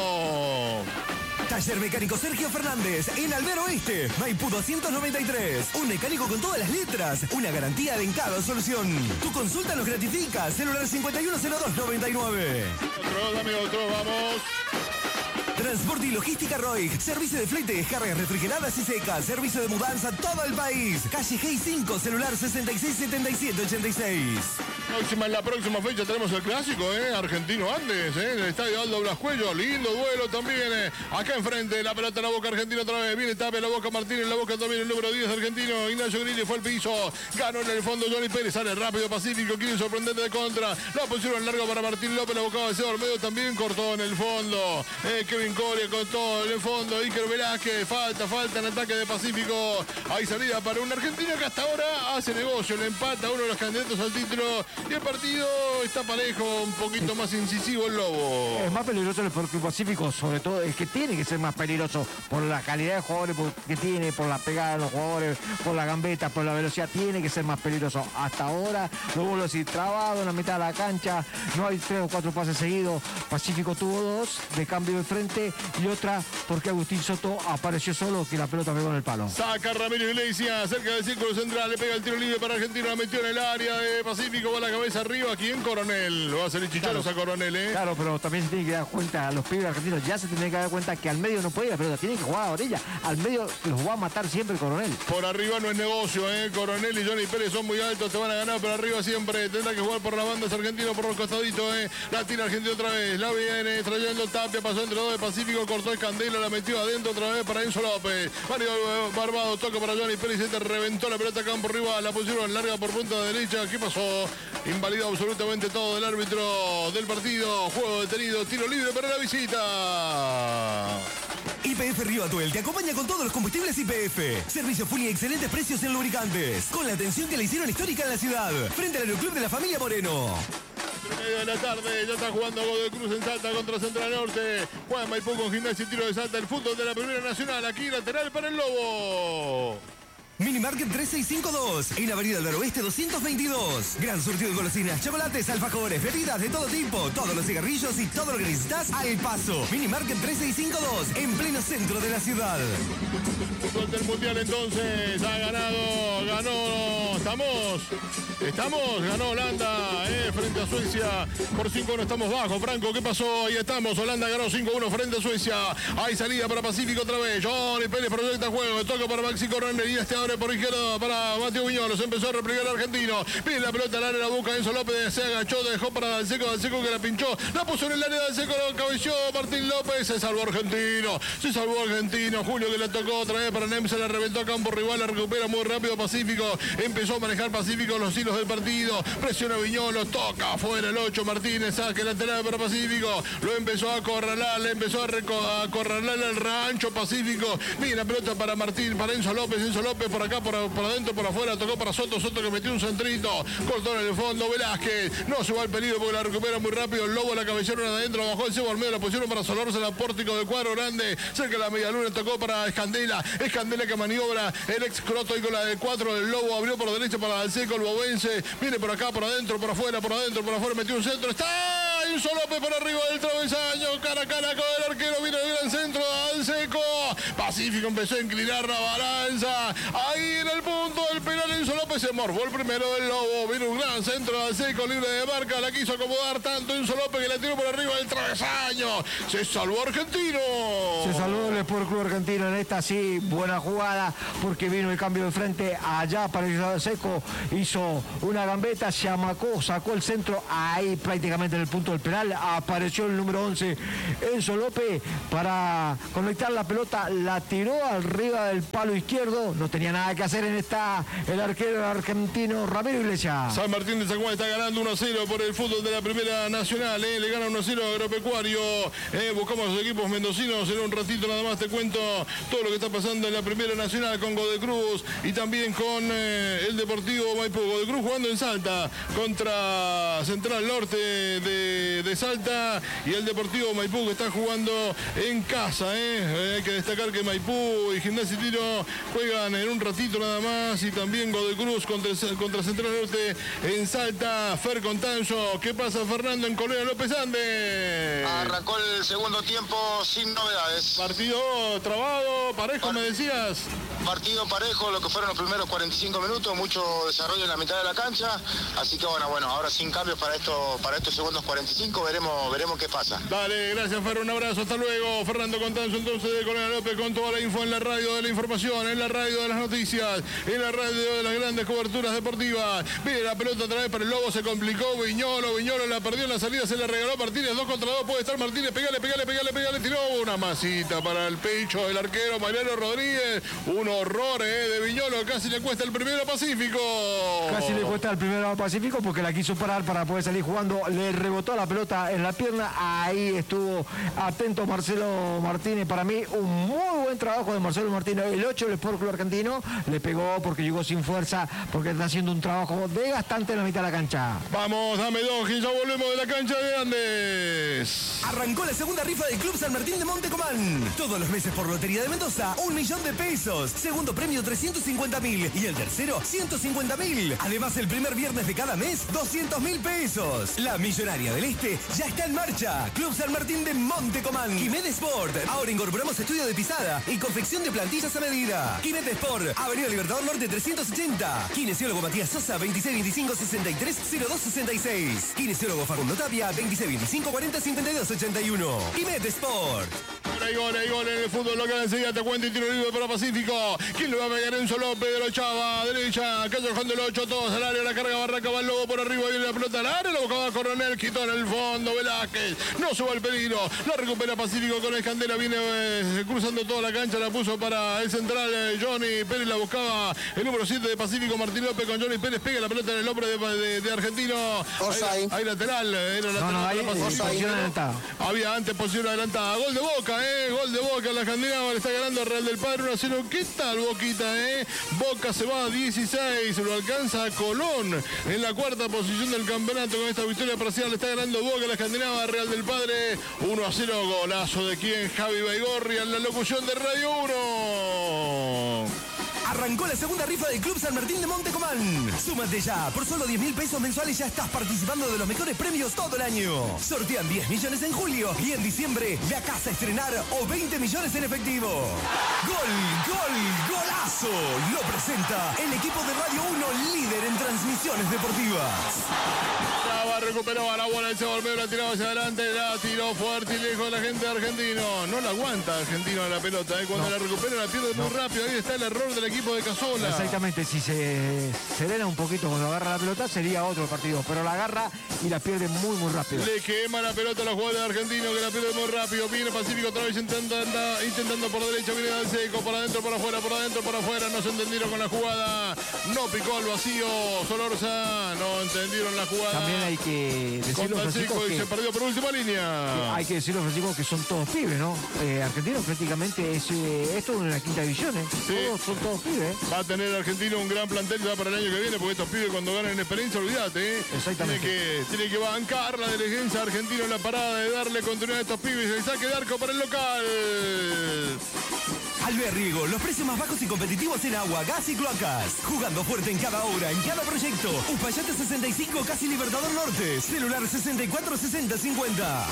Taller Mecánico Sergio Fernández, en Albero Oeste, Maipú doscientos noventa y tres. Un mecánico con todas las letras, una garantía de en cada solución. Tu consulta nos gratifica, celular cincuenta y uno cero dos noventa y nueve. Otro, dame otro, vamos. Transporte y logística Roig, servicio de flete, descargas refrigeradas y secas, servicio de mudanza a todo el país. Calle G cinco, celular sesenta y seis setenta y siete ochenta y seis. Próxima, en la próxima fecha tenemos el clásico, ¿eh? Argentino Andes, ¿eh? En el estadio Aldo Blascuello. Lindo duelo también, ¿eh? Acá enfrente, la pelota en la Boca Argentina otra vez. Viene Tapia, la Boca Martínez, la Boca también el número diez argentino. Ignacio Grilli fue al piso. Ganó en el fondo Johnny Pérez. Sale rápido Pacífico. Quiere sorprendente de contra. La pusieron largo para Martín López. La Boca de Cedor medio también cortó en el fondo. Eh, Kevin Coria cortó en el fondo. Iker Velázquez. Falta, falta en ataque de Pacífico. Hay salida para un argentino que hasta ahora hace negocio. Le empata a uno de los candidatos al título. Y el partido está parejo, un poquito más incisivo el Lobo. Es más peligroso el Pacífico, sobre todo, es que tiene que ser más peligroso por la calidad de jugadores que tiene, por la pegada de los jugadores, por la gambeta, por la velocidad, tiene que ser más peligroso. Hasta ahora, lo vuelvo a decir, trabado en la mitad de la cancha, no hay tres o cuatro pases seguidos. Pacífico tuvo dos de cambio de frente y otra porque Agustín Soto apareció solo, que la pelota pegó en el palo. Saca Ramiro Iglesias, cerca del círculo central, le pega el tiro libre para Argentina, la metió en el área de Pacífico, va la cabeza arriba, aquí en Coronel, lo va a hacer el Chicharos a Coronel, ¿eh? Claro, pero también se tiene que dar cuenta, los pibes argentinos ya se tienen que dar cuenta que al medio no puede ir la pelota, tienen que jugar a orilla, al medio los va a matar siempre el Coronel. Por arriba no es negocio, ¿eh? Coronel y Johnny Pérez son muy altos, te van a ganar, pero arriba siempre tendrá que jugar por las bandas argentinos, por los costaditos, ¿eh? La tira Argentina otra vez, la viene trayendo Tapia, pasó entre dos de Pacífico, cortó el Candela, la metió adentro otra vez para Enzo López. Mario Barbado toca para Johnny Pérez, se te reventó la pelota campo arriba, la pusieron larga por punta derecha. ¿Qué pasó? Invalidó absolutamente todo el árbitro del partido. Juego detenido, tiro libre para la visita. Y P F Río Atuel te acompaña con todos los combustibles Y P F. Servicio full y excelentes precios en lubricantes. Con la atención que le hicieron histórica en la ciudad. Frente al Aeroclub de la familia Moreno. Medio de la tarde, ya está jugando Godoy Cruz en Salta contra Central Norte. Juega Maipú con Gimnasia y Tiro de Salta. El fútbol de la Primera Nacional. Aquí lateral para el Lobo. Minimarket tres seis cinco dos, en Avenida del Oeste doscientos veintidós. Gran surtido de golosinas, chocolates, alfajores, bebidas de todo tipo, todos los cigarrillos y todo lo que necesitas al paso. Minimarket tres seis cinco dos, en pleno centro de la ciudad. Fútbol del Mundial entonces, ha ganado, ganó, estamos, estamos, ganó Holanda, eh, frente a Suecia, por cinco uno estamos bajo. Franco, ¿qué pasó? Ahí estamos, Holanda ganó cinco uno frente a Suecia. Hay salida para Pacífico otra vez, Johnny Pérez proyecta juego, toca para Maxi Coronel y este ahora por izquierda para Mateo Viñolos, empezó a replegar el argentino, pide la pelota al área, la busca Enzo López, se agachó, dejó para Dalseco, Dalseco que la pinchó, la puso en el área, Dalseco lo cabeció Martín López, se salvó Argentino, se salvó Argentino, Julio que la tocó otra vez para Nemza, la reventó a campo rival, la recupera muy rápido Pacífico, empezó a manejar Pacífico los hilos del partido, presiona Viñolos, toca afuera el ocho Martínez, saque lateral para Pacífico, lo empezó a acorralar, le empezó a, a acorralar el rancho Pacífico, viene la pelota para Martín, para Enzo López, Enzo López por por acá, por, por adentro, por afuera, tocó para Soto, Soto que metió un centrito, cortó en el fondo, Velázquez, no se va al peligro porque la recupera muy rápido, el Lobo la cabellera de adentro, bajó el cebo al medio, la pusieron para Solorza, la pórtico del cuadro grande, cerca de la media luna, tocó para Escandela, Escandela que maniobra, el ex croto y con la del cuatro, el Lobo abrió por derecha para Dalseco, el bobense, viene por acá, por adentro, por afuera, por adentro, por afuera, metió un centro, está, y un Solope por arriba del travesaño, cara a cara con el arquero, viene el gran centro de Dalseco, Pacífico empezó a inclinar la balanza, ahí en el punto del penal Enzo López se morfó el primero del Lobo, viene un gran centro de Dalseco, libre de marca, la quiso acomodar tanto Enzo López que la tiró por arriba del travesaño, se salvó Argentino. Se salvó el Sport Club Argentino en esta, sí, buena jugada, porque vino el cambio de frente allá para el Dalseco, hizo una gambeta, se amacó, sacó el centro, ahí prácticamente en el punto del penal, apareció el número once, Enzo López, para conectar la pelota, la tiró arriba del palo izquierdo, no tenía nada que hacer en esta, el arquero argentino Ramiro Iglesias. San Martín de San Juan está ganando uno a cero por el fútbol de la Primera Nacional, eh, le gana uno a cero a Agropecuario, eh, buscamos a los equipos mendocinos, en un ratito nada más te cuento todo lo que está pasando en la Primera Nacional con Godecruz y también con eh, el Deportivo Maipú. Godecruz jugando en Salta contra Central Norte de, de Salta y el Deportivo Maipú que está jugando en casa, eh. Eh, hay que destacar que Maipú y Gimnasia y Tiro juegan en un ratito nada más y también Godecruz contra, contra Central Norte en Salta. Fer Contanzo, ¿qué pasa Fernando en Colonia López Andes? Arrancó el segundo tiempo sin novedades. Partido trabado, parejo Par me decías. Partido parejo, lo que fueron los primeros cuarenta y cinco minutos, mucho desarrollo en la mitad de la cancha, así que bueno, bueno, ahora sin cambios para esto, para estos segundos cuarenta y cinco, veremos, veremos qué pasa. Dale, gracias Fer, un abrazo, hasta luego. Fernando Contanzo entonces de Colonia López con toda la info en la radio de la información, en la radio de las noticias, en la radio de las grandes coberturas deportivas. Viene la pelota otra vez para el Lobo, se complicó, Viñolo, Viñolo la perdió en la salida, se le regaló Martínez, dos contra dos, puede estar Martínez, pegale, pegale, pegale, pegale, tiró una masita para el pecho del arquero Mariano Rodríguez, un horror eh, de Viñolo, casi le cuesta el primero a Pacífico. Casi le cuesta el primero a Pacífico porque la quiso parar para poder salir jugando, le rebotó la pelota en la pierna, ahí estuvo atento Marcelo Martínez, para mí un muy buen trabajo de Marcelo Martínez, el ocho del Sport Club Argentino, le pegó porque llegó sin fuerza, porque está haciendo un trabajo desgastante en la mitad de la cancha. Vamos, dame dos, y ya volvemos de la cancha de Andes. Arrancó la segunda rifa del Club San Martín de Montecomán. Todos los meses por Lotería de Mendoza, un millón de pesos. Segundo premio trescientos cincuenta mil y el tercero ciento cincuenta mil. Además, el primer viernes de cada mes, doscientos mil pesos. La Millonaria del Este ya está en marcha. Club San Martín de Montecomán. Quimet Sport. Ahora incorporamos estudio de pisada y confección de plantillas a medida. Quimet Sport. Avenida Libertador Norte trescientos ochenta. Kinesiólogo Matías Sosa, veintiséis veinticinco sesenta y tres cero dos sesenta y seis. Kinesiólogo Facundo Tapia, veintiséis veinticinco cuarenta cincuenta y dos ochenta y uno. Quimet Sport. Hay gol, hay gol en el fútbol local, enseguida te cuento y tiro libre para Pacífico. ¿Quién le va a pegar? Enzo López de los Chava, derecha, Callejón del ocho, todos al área, la carga Barraca, va el Lobo por arriba, viene la pelota al área, lo buscaba Coronel, quitó en el fondo, Velázquez, no suba el peligro, la recupera Pacífico con Escandela, viene eh, cruzando toda la cancha, la puso para el central eh, Johnny Pérez, la buscaba el número siete de Pacífico, Martín López con Johnny Pérez, pega la pelota en el hombre de, de, de Argentino, ahí, ahí lateral, era lateral, no, no, ahí, para Pacífico, posición adelantada. Había antes posición adelantada, gol de Boca, eh, gol de Boca, la Argentina le está ganando a Real del Padre uno a cero. ¿Qué tal Boquita, eh? Boca se va a dieciséis, lo alcanza a Colón en la cuarta posición del campeonato con esta victoria parcial. Le está ganando Boca, la Escandinava, Real del Padre uno a cero. Golazo de quien, Javi Baigorri en la locución de Radio uno. Arrancó la segunda rifa del Club San Martín de Montecomán. Súmate ya. Por solo diez mil pesos mensuales ya estás participando de los mejores premios todo el año. Sortean diez millones en julio y en diciembre la casa a estrenar o veinte millones en efectivo. Gol, gol, golazo. Lo presenta el equipo de Radio uno, líder en transmisiones deportivas. Traba, recuperó a la bola, se volvió, la tiró hacia adelante, la tiró fuerte y lejos de la gente de Argentino. No la aguanta Argentino la pelota, ¿eh? Cuando no. la recupera la pierde no. muy rápido. Ahí está el error del equipo de Casola. Exactamente, si se serena un poquito cuando agarra la pelota sería otro partido, pero la agarra y la pierde muy muy rápido. Le quema la pelota a los jugadores de Argentino que la pierde muy rápido. Viene Pacífico otra vez intentando, intentando por derecha, viene Dalseco, por adentro, por afuera, por adentro, por afuera. afuera, no se entendieron con la jugada, no picó al vacío Solorza, no entendieron la jugada. También hay que decirlo, Francisco, y que se perdió por última línea. Hay que decirlo, Francisco, que son todos pibes, ¿no? Eh, Argentinos prácticamente es eh, esto en la quinta división, ¿eh? Sí. Todos, son todos pibes. Va a tener Argentino un gran plantel ya para el año que viene, porque estos pibes cuando ganan experiencia, olvídate, ¿eh? Exactamente. Tiene que, tiene que bancar la dirigencia argentina en la parada de darle continuidad a estos pibes. El saque de arco para el local. Alvear Riego, los precios más bajos y competitivos en agua, gas y cloacas. Jugando fuerte en cada obra, en cada proyecto. Uspallate sesenta y cinco, casi Libertador Norte. Celular sesenta y cuatro sesenta cincuenta.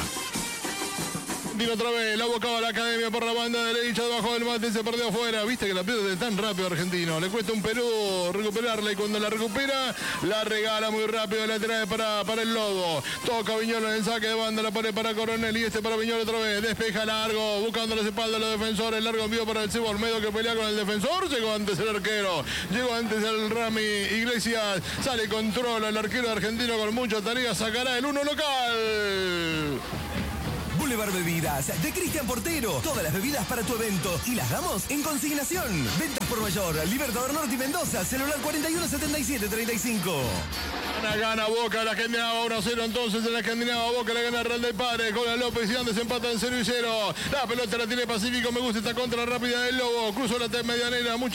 Tiro otra vez, la bocaba a la academia por la banda derecha, debajo del mate, se perdió afuera. Viste que la pierde tan rápido Argentino. Le cuesta un Perú recuperarla y cuando la recupera, la regala muy rápido, lateral para, para el Lobo. Toca Viñolo en el saque de banda, la pone para Coronel y este para Viñolo otra vez. Despeja largo, buscando las espaldas de los defensores. Largo envío para el Cebo Olmedo que pelea con el defensor. Llegó antes el arquero, llegó antes el Rami Iglesias. Sale, controla el arquero argentino con mucha tarea. Sacará el uno local. Boulevard Bebidas, de Cristian Portero. Todas las bebidas para tu evento y las damos en consignación. Ventas por mayor, Libertador Norte y Mendoza, celular cuarenta y uno setenta y siete treinta y cinco. Gana, gana Boca, la Escandinava uno a cero entonces en la Escandinava. Boca le gana Real del Padre, con la López y Andes empatan cero y cero. La pelota la tiene Pacífico, me gusta esta contra rápida del Lobo. Cruzó la medianera, mucha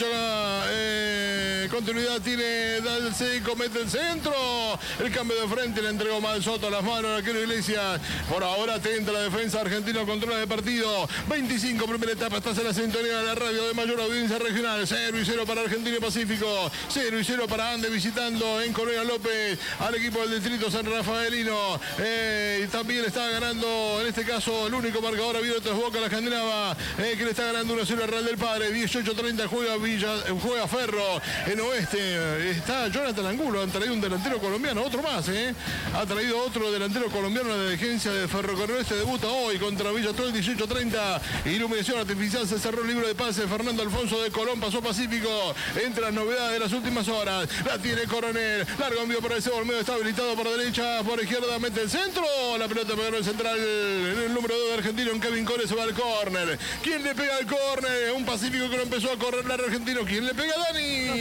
eh, continuidad tiene Dalseco, mete el centro. El cambio de frente le entregó mal Soto a las manos al arquero Iglesias. Por ahora atenta la defensa argentina, controla de partido. veinticinco, primera etapa, estás en la sintonía de la radio de mayor audiencia regional. cero y cero para Argentina y Pacífico. cero y cero para Andes visitando en Coronel López al equipo del distrito San Rafaelino. Eh, y también está ganando, en este caso, el único marcador abierto es Boca, la Escandinava, eh, que le está ganando uno a cero al Real del Padre. dieciocho treinta juega Villa, juega Ferro en Oeste. Está Jonathan Angulo, han traído un delantero colombiano, otro más, eh. Ha traído otro delantero colombiano a la dirigencia de Ferrocarril Oeste. Debuta hoy contra Villa Tol, dieciocho treinta. Iluminación artificial, se cerró el libro de pase. Fernando Alfonso de Colón pasó Pacífico. Entre las novedades de las últimas horas. La tiene Coronel. Largo envío para el Cebo Olmedo, está habilitado por derecha, por izquierda, mete el centro. La pelota pegó en el central, en el número dos de Argentino, en Kevin Core, se va al córner. ¿Quién le pega al córner? Un Pacífico que no empezó a correr largo argentino. ¿Quién le pega, Dani?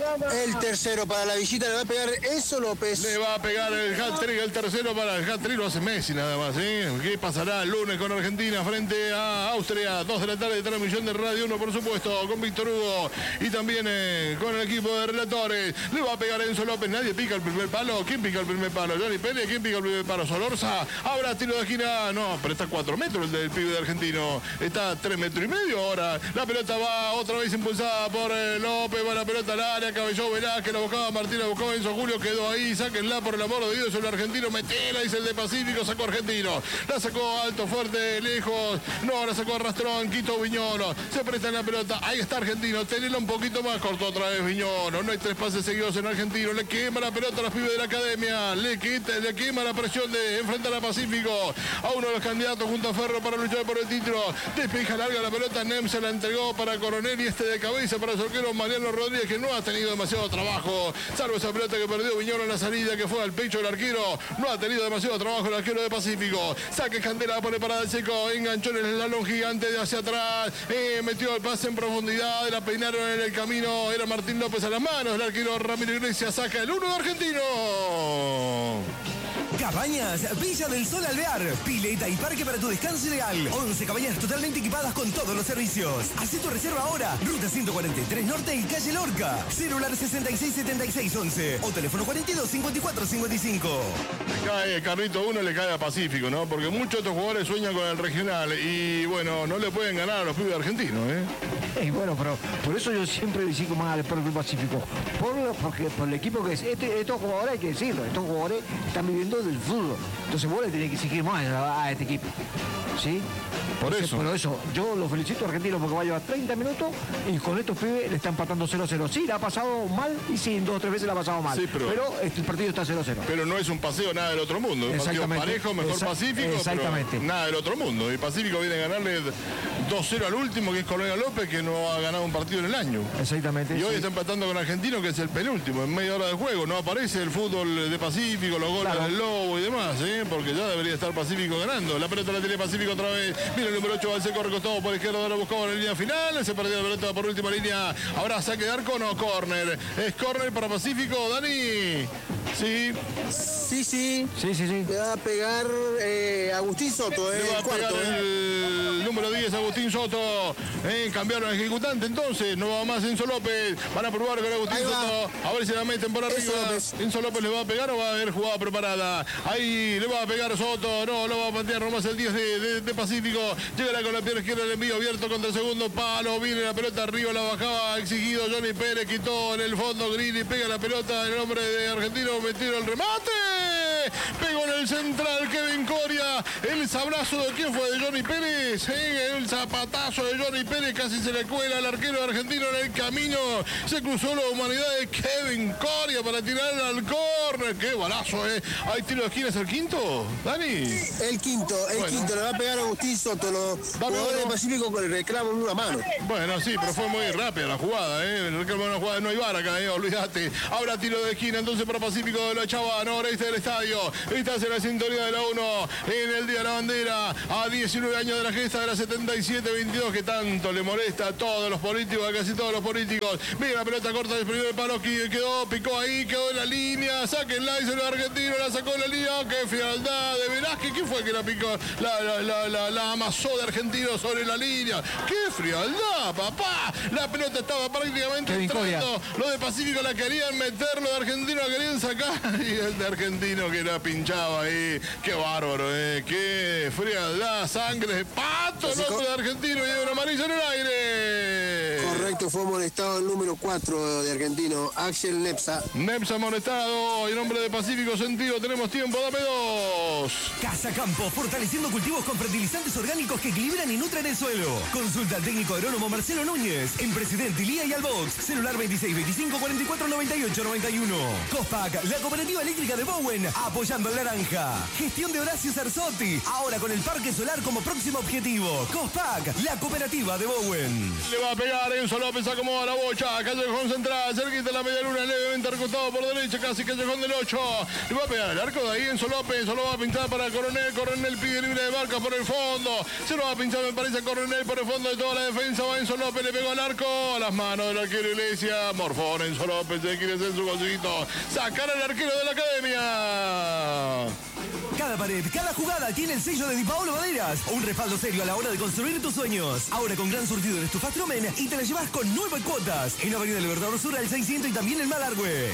El tercero para la visita le va a pegar Enzo López. Le va a pegar el hat-trick, el tercero para el hat-trick, lo hace Messi nada más, ¿eh? ¿Qué pasará el lunes con Argentina frente a Austria? dos de la tarde, transmisión de Radio uno, por supuesto, con Víctor Hugo y también eh, con el equipo de relatores. Le va a pegar Enzo López, nadie pica el primer palo. ¿Quién pica el primer palo? Johnny Pérez. ¿Quién pica el primer palo? Solorza. Habrá tiro de esquina. No, pero está a cuatro metros el del pibe de Argentino. Está a tres metros y medio ahora. La pelota va otra vez impulsada por eh, López. Va la pelota al área. Cabelló Velázquez. La buscaba Martín. La buscaba Enzo Julio. Quedó ahí. Sáquenla por el amor de Dios. El argentino. Metela, dice el de Pacífico. Sacó Argentino. La sacó alto, fuerte, lejos. No, la sacó arrastrón. Quito Viñolo. Se presta en la pelota. Ahí está Argentino. Tenelo un poquito más. Cortó otra vez Viñolo. No hay tres pases seguidos en Argentino. Le quema la pelota a los pibes de la academia. Le, quita, le quema la presión de enfrentar a Pacífico. A uno de los candidatos junto a Ferro para luchar por el título. Despeja larga la pelota. Nem se la entregó para Coronel y este de cabeza para el arquero Mariano Rodríguez, que no ha tenido demasiado trabajo. Salvo esa pelota que perdió Viñolo en la salida, que fue al pecho del arquero. No ha tenido demasiado trabajo el arquero de Pacífico. Saque Candela, pone para el seco. Enganchó en el eslalon gigante de hacia atrás. Eh, metió el pase en profundidad. La peinaron en el camino. Era Martín López a las manos. El arquero Ramiro Iglesias saca el uno de Argentino. Cabañas Villa del Sol Alvear. Pileta y parque para tu descanso ideal. once cabañas totalmente equipadas con todos los servicios. Haz tu reserva ahora. Ruta ciento cuarenta y tres Norte y calle Lorca. Celular sesenta y seis setenta y seis once o teléfono cuarenta y dos cincuenta y cuatro cincuenta y cinco. Le cae el carrito uno, le cae a Pacífico, ¿no? Porque muchos de estos jugadores sueñan con el regional y bueno, no le pueden ganar a los pibes argentinos, ¿eh? Y bueno, pero por eso yo siempre le sigo más al Club Pacífico. Por, porque, por el equipo que es. Este, estos jugadores hay que decirlo, estos jugadores están viviendo del fútbol. Entonces vos le tenés que exigir más a, a este equipo. ¿Sí? Por Entonces, eso. Por eso, yo los felicito a Argentinos porque va a llevar treinta minutos y con estos pibes le están empatando cero a cero. Sí, la ha pasado mal y sí, dos o tres veces la ha pasado mal. Sí, pero, pero este, el partido está cero a cero. Pero no es un paseo nada del otro mundo. Un partido parejo, mejor Exa Pacífico, exactamente. pero nada del otro mundo. Y Pacífico viene a ganarle dos cero al último, que es Coronel López, que no ha ganado un partido en el año. Exactamente. Y hoy sí. está empatando con Argentino, que es el penúltimo, en media hora de juego. No aparece el fútbol de Pacífico, los goles Claro. del Lobo y demás, ¿eh? Porque ya debería estar Pacífico ganando. La pelota la tiene Pacífico otra vez. Mira el número ocho, Balseco recostado por izquierda, ahora buscaba en la línea final. Se perdió la pelota por última línea. Ahora saque de arco, no, córner. Es córner para Pacífico, Dani. Sí. Sí, sí. Sí, sí, sí. Le va a pegar eh, Agustín Soto, eh, Le va a el cuarto. pegar eh. el número diez, Agustín Soto. Eh, cambiaron al ejecutante, entonces no va más Enzo López. Van a probar con Agustín Ahí va. Soto. A ver si la meten por arriba. Enzo López. Enzo López le va a pegar o va a haber jugada preparada. Ahí le va a pegar Soto. No, lo va a patear nomás el diez de, de, de Pacífico. Llegará con la pierna izquierda, el envío abierto contra el segundo palo. Viene la pelota arriba, la bajaba exigido Johnny Pérez. Quitó en el fondo Grini. Pega la pelota en el hombre de Argentino. Metió el remate. Pegó en el central Kevin Coria. El sablazo de quién fue, de Johnny Pérez. Eh, el zapatazo de Johnny Pérez. Casi se le cuela al arquero argentino en el camino. Se cruzó la humanidad de Kevin Coria para tirar al córner. Qué balazo, eh. Hay tiro de esquina, ¿es el quinto? Dani. El quinto, el Bueno. quinto, le va a pegar Agustín Soto. Los jugadores del Pacífico con el reclamo en una mano. Bueno, sí, pero fue muy rápida la jugada, ¿eh? El reclamo de una jugada, no hay vara acá, ¿eh? Olvídate. Ahora tiro de esquina, entonces para Pacífico de la Chava, noreste del estadio. Estás en la sintonía de la uno, en el Día de la Bandera, a diecinueve años de la gesta de la setenta y siete veintidós, que tanto le molesta a todos los políticos, a casi todos los políticos. Mira la pelota corta del primer palo, que quedó, picó ahí, quedó en la línea. Sáquenla, hizo el argentino, la sacó en la línea. Qué frialdad de Velázquez. ¿Quién fue que la picó? La, la, la, la, la amasó de argentino sobre la línea. ¡Qué frialdad, papá! La pelota estaba prácticamente Kevin entrando. Coria. Los de Pacífico la querían meter, los de Argentino la querían sacar. Y el de Argentino que la pinchaba ahí. ¡Qué bárbaro, eh! ¡Qué frialdad! Sangre de pato, el otro de Argentino y hay una amarilla en el aire. Correcto, fue molestado el número cuatro de Argentino, Axel Nepsa. Nepsa amonestado. Y en nombre de Pacífico Sentido tenemos tiempo. Dame dos. Casa Campo, fortaleciendo cultivos con fertilizantes orgánicos que equilibran y nutren el suelo. Consulta al técnico agrónomo Marcelo Núñez en Presidente Ilía y Albox. Celular veintiséis veinticinco cuarenta y cuatro noventa y ocho noventa y uno. Cospac, la cooperativa eléctrica de Bowen, apoyando el naranja. Gestión de Horacio Cerzotti, ahora con el parque solar como próximo objetivo. Cospac, la cooperativa de Bowen. Le va a pegar Enzo López, acomoda la bocha. Callejón central, cerquita de la media luna, levemente recostado por derecha, casi Callejón del ocho. Le va a pegar el arco de ahí Enzo López. Solo va a pinchar para Coronel. Coronel pide libre de marca por el fondo. Se lo va a pinchar, me parece, a Coronel por el fondo de toda la defensa. Va Enzo López, le pegó al arco. A las manos del arquero Iglesias. Morfón Enzo López, se quiere hacer su golcito. Sacar al arquero de la academia. Cada pared, cada jugada tiene el sello de Di Paolo Maderas. Un respaldo serio a la hora de construir tus sueños. Ahora con gran surtido en estufas Trumen y te la llevas con nueve cuotas. En Avenida Libertador Sur al seiscientos y también en Malargüe.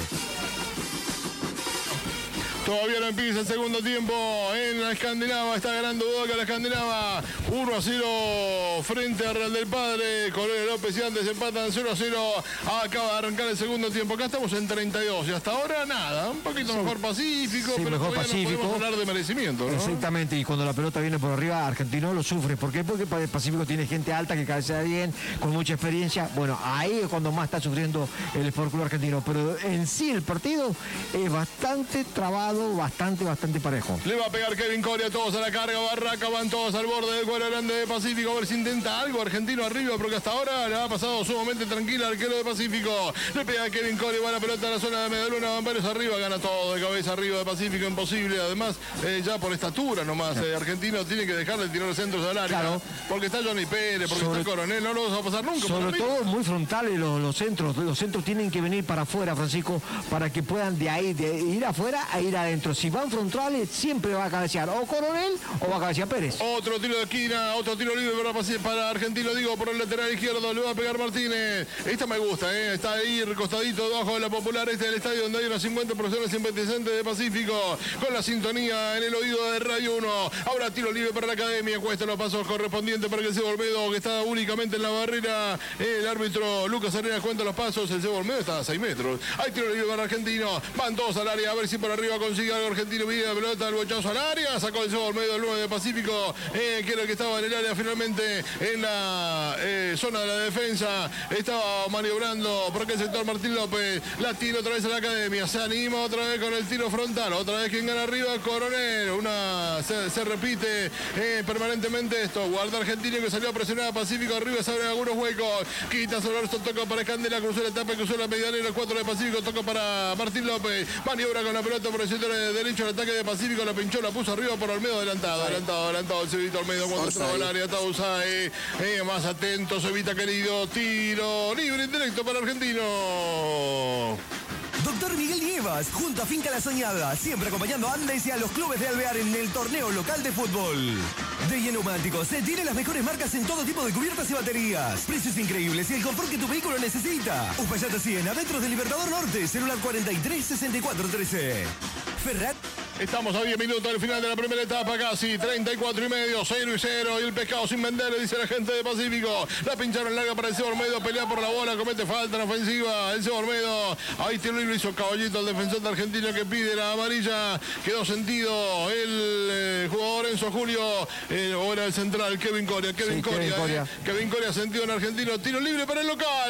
Todavía no empieza el segundo tiempo en la Escandinava. Está ganando Boca la Escandinava. uno a cero frente a Real del Padre. Coronel López y antes empatan cero a cero. Acaba de arrancar el segundo tiempo. Acá estamos en treinta y dos. Y hasta ahora nada. Un poquito mejor Pacífico. Sí, pero mejor todavía Pacífico. no podemos hablar de merecimiento, ¿no? Exactamente, y cuando la pelota viene por arriba, Argentino lo sufre. ¿Por qué? Porque el Pacífico tiene gente alta que cabecea bien, con mucha experiencia. Bueno, ahí es cuando más está sufriendo el Sport Club Argentino. Pero en sí el partido es bastante trabado, bastante, bastante parejo. Le va a pegar Kevin Coria, todos a la carga, Barraca, van todos al borde del cuadro grande de Pacífico, a ver si intenta algo Argentino arriba, porque hasta ahora le ha pasado sumamente tranquila al arquero de Pacífico. Le pega a Kevin Coria, va la pelota a la zona de Medaluna, van varios arriba, gana todo de cabeza arriba de Pacífico, imposible. Además, eh, ya por estatura nomás, eh, Argentino tiene que dejarle de tirar centros al área, Claro. porque está Johnny Pérez, porque Sobre- está Coronel, no lo va a pasar nunca. por Sobre arriba. todo muy frontales los, los centros. Los centros tienen que venir para afuera, Francisco, para que puedan de ahí, de ir afuera a ir adentro. Si van frontales, siempre va a cabecear o Coronel o va a cabecear Pérez. Otro tiro de esquina, otro tiro libre para, Paci- para Argentino, digo, por el lateral izquierdo, le va a pegar Martínez. Esta me gusta, ¿eh? Está ahí recostadito debajo de la Popular este del estadio, donde hay unas cincuenta personas simpatizantes de Pacífico, con la sintonía en el oído de Radio uno. Ahora tiro libre para la academia, cuesta los pasos correspondientes para que el Cebo Olmedo, que está únicamente en la barrera. El árbitro Lucas Arenas cuenta los pasos, el Cebo Olmedo está a seis metros. Hay tiro libre para Argentino, van todos al área, a ver si por arriba con consigue algo argentino, viene la pelota del bochazo al área, sacó el sol medio del nueve de Pacífico, eh, que era el que estaba en el área finalmente en la eh, zona de la defensa. Estaba maniobrando por aquel sector Martín López, la tira otra vez a la academia, se anima otra vez con el tiro frontal, otra vez quien gana arriba, Coronel, una se, se repite eh, permanentemente esto, guarda argentino que salió a presionar a Pacífico, arriba se abren algunos huecos, quita sobre esto, toca para Escandela, cruzó la etapa, cruzó la medianera, el cuatro de Pacífico, toca para Martín López, maniobra con la pelota por el sector derecho, el ataque de Pacífico, la pinchó, la puso arriba por Olmedo, adelantado, adelantado, adelantado, el Cevito Olmedo cuando entraba al área, está Usai, eh, más atento, Cevita querido, tiro libre, indirecto para Argentino. Doctor Miguel Nievas, junto a Finca La Soñada, siempre acompañando a Andes y a los clubes de Alvear en el torneo local de fútbol. De Neumáticos, se tiene las mejores marcas en todo tipo de cubiertas y baterías. Precios increíbles y el confort que tu vehículo necesita. Uspallata cien, a metros del Libertador Norte, celular cuarenta y tres sesenta y cuatro trece. Ferrat. Estamos a diez minutos del final de la primera etapa, casi treinta y cuatro y medio, cero y cero, y el pescado sin vender, le dice la gente de Pacífico. La pincharon larga para el Seba Olmedo, pelea por la bola, comete falta en ofensiva, el Seba Olmedo. Ahí tiene libre, hizo caballito el defensor de Argentina que pide la amarilla, quedó sentido el eh, jugador Enzo Julio, eh, o era el central, Kevin Coria, Kevin Sí, Coria, Kevin Coria. Eh, Kevin Coria sentido en Argentino, tiro libre para el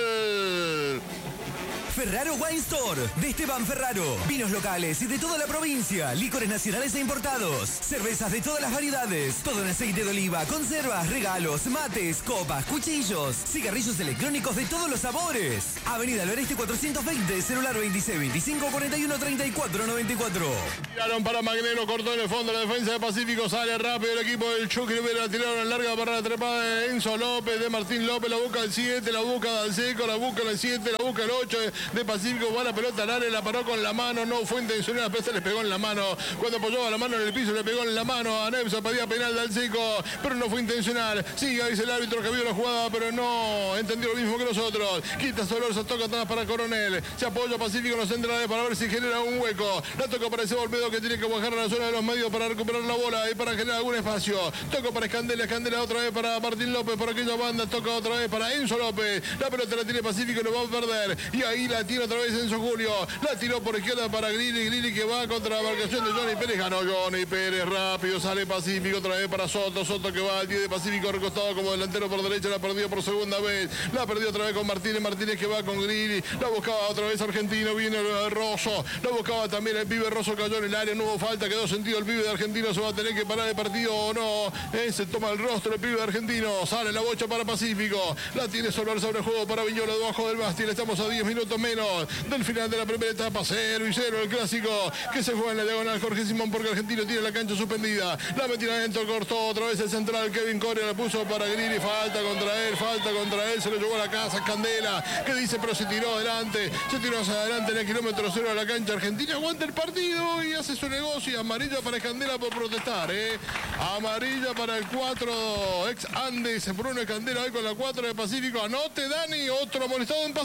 local. Ferraro Wine Store, de Esteban Ferraro. Vinos locales y de toda la provincia. Licores nacionales e importados. Cervezas de todas las variedades. Todo en aceite de oliva, conservas, regalos, mates, copas, cuchillos. Cigarrillos electrónicos de todos los sabores. Avenida del Oeste cuatrocientos veinte, celular veintiséis veinticinco cuarenta y uno treinta y cuatro noventa y cuatro. Tiraron para Magnero, cortó en el fondo la defensa de Pacífico, sale rápido el equipo del Chucky Rivera, tiraron en larga para la trepada de Enzo López, de Martín López, la busca el siete, la busca Dalseco, la busca el siete, la busca el ocho de Pacífico, va la pelota al área, la paró con la mano, no fue intencional, pero se le pegó en la mano, cuando apoyaba la mano en el piso le pegó en la mano a Nevsa, pedía penal Dalseco, pero no fue intencional, sigue, dice el árbitro que vio la jugada, pero no entendió lo mismo que nosotros, quita Solorza, toca atrás para Coronel, se apoya Pacífico en los centrales para ver si genera un hueco, la toca para ese Olmedo que tiene que bajar a la zona de los medios para recuperar la bola y para generar algún espacio, toca para Escandela, Escandela otra vez para Martín López por aquella banda, toca otra vez para Enzo López, la pelota la tiene Pacífico y lo va a perder, y ahí la tira otra vez Enzo Julio, la tiró por izquierda para Grilli, Grilli que va contra la marcación de Johnny Pérez, ganó Johnny Pérez, rápido sale Pacífico, otra vez para Soto, Soto que va al diez de Pacífico recostado como delantero por derecha, la perdió por segunda vez, la perdió otra vez con Martínez, Martínez que va con Grilli, la buscaba otra vez Argentino, viene el Rosso, la buscaba también el pibe Rosso, cayó en el área, no hubo falta, quedó sentido el pibe de Argentino, se va a tener que parar el partido o no, eh, se toma el rostro el pibe de Argentino, sale la bocha para Pacífico, la tiene Solar sobre juego para Viñola debajo del mástil, estamos a diez minutos menos del final de la primera etapa, cero y cero el clásico que se juega en la diagonal Jorge Simón porque Argentino tiene la cancha suspendida, la metida adentro, cortó otra vez el central, Kevin Coria la puso para Grilli, falta contra él, falta contra él, se lo llevó a la casa, Candela, que dice pero se tiró adelante, se tiró hacia adelante en el kilómetro cero de la cancha, Argentina aguanta el partido y hace su negocio, amarilla para Escandela por protestar, eh. amarilla para el cuatro ex Andes, Bruno Escandela hoy con la cuatro de Pacífico, anote Dani, otro amonestado en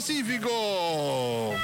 Pacífico.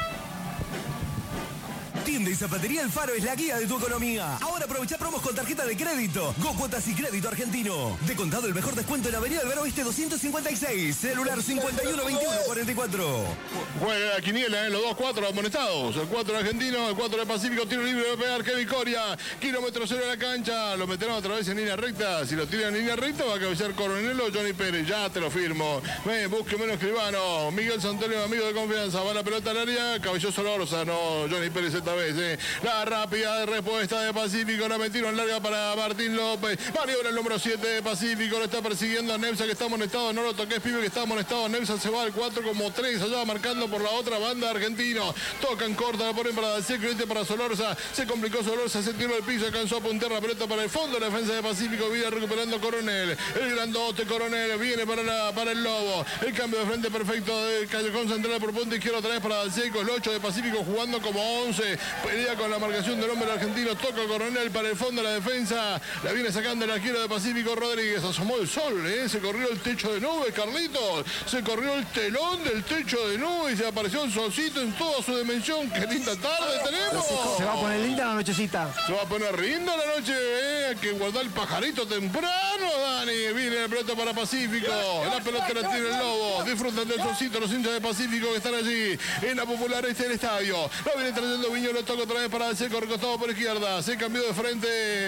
Tienda y Zapatería El Faro es la guía de tu economía. Ahora aprovecha promos con tarjeta de crédito. Go Cuotas y Crédito Argentino. De contado el mejor descuento en Avenida Alvear Oeste doscientos cincuenta y seis. Celular cincuenta y uno veintiuno cuarenta y cuatro. Juega la quiniela, ¿eh? Los dos cuatro amonestados. El cuatro argentino, el cuatro de Pacífico. Tiro libre de pegar Kevin Coria. Kilómetro cero de la cancha. Lo meterán otra vez en línea recta. Si lo tiran en línea recta va a cabecear Coronel o Johnny Pérez. Ya te lo firmo. Ven, busque menos escribano. Miguel Santonio, amigo de confianza. Va la pelota al área. Cabelló Solorza. No, Johnny Pérez esta vez. Eh. La rápida respuesta de Pacífico. La metieron larga para Martín López. Maniobra el número siete de Pacífico. Lo está persiguiendo a Nevsa que está amonestado. No lo toques, pibe, que está amonestado. Nevsa se va al cuatro como tres. Allá marcando por la otra banda argentino. Tocan corta, la ponen para Dalseco. Este para Solorza. Se complicó Solorza. Se tiró al piso. Alcanzó a puntear la pelota para el fondo. La defensa de Pacífico. Viene recuperando Coronel. El grandote Coronel. Viene para, la, para el Lobo. El cambio de frente perfecto del Callejón Central por punta izquierda. Otra vez para Dalseco. El ocho de Pacífico jugando como once. Pelea con la marcación del hombre argentino. Toca Coronel para el fondo de la defensa. La viene sacando el arquero de Pacífico Rodríguez. Asomó el sol. ¿eh? Se corrió el techo de nubes, Carlitos. Se corrió el telón del techo de nubes y se apareció el solcito en toda su dimensión. ¡Qué linda tarde tenemos! Se va a poner linda la nochecita. Se va a poner linda la noche. ¿eh? Hay que guardar el pajarito temprano, Dani. Viene la pelota para Pacífico. La pelota la tiene el Lobo. Disfrutan del solcito los hinchas de Pacífico que están allí en la popular este del estadio. La viene trayendo Viñola Muñoz lo toca otra vez para Dalseco, recostado por izquierda. Se cambió de frente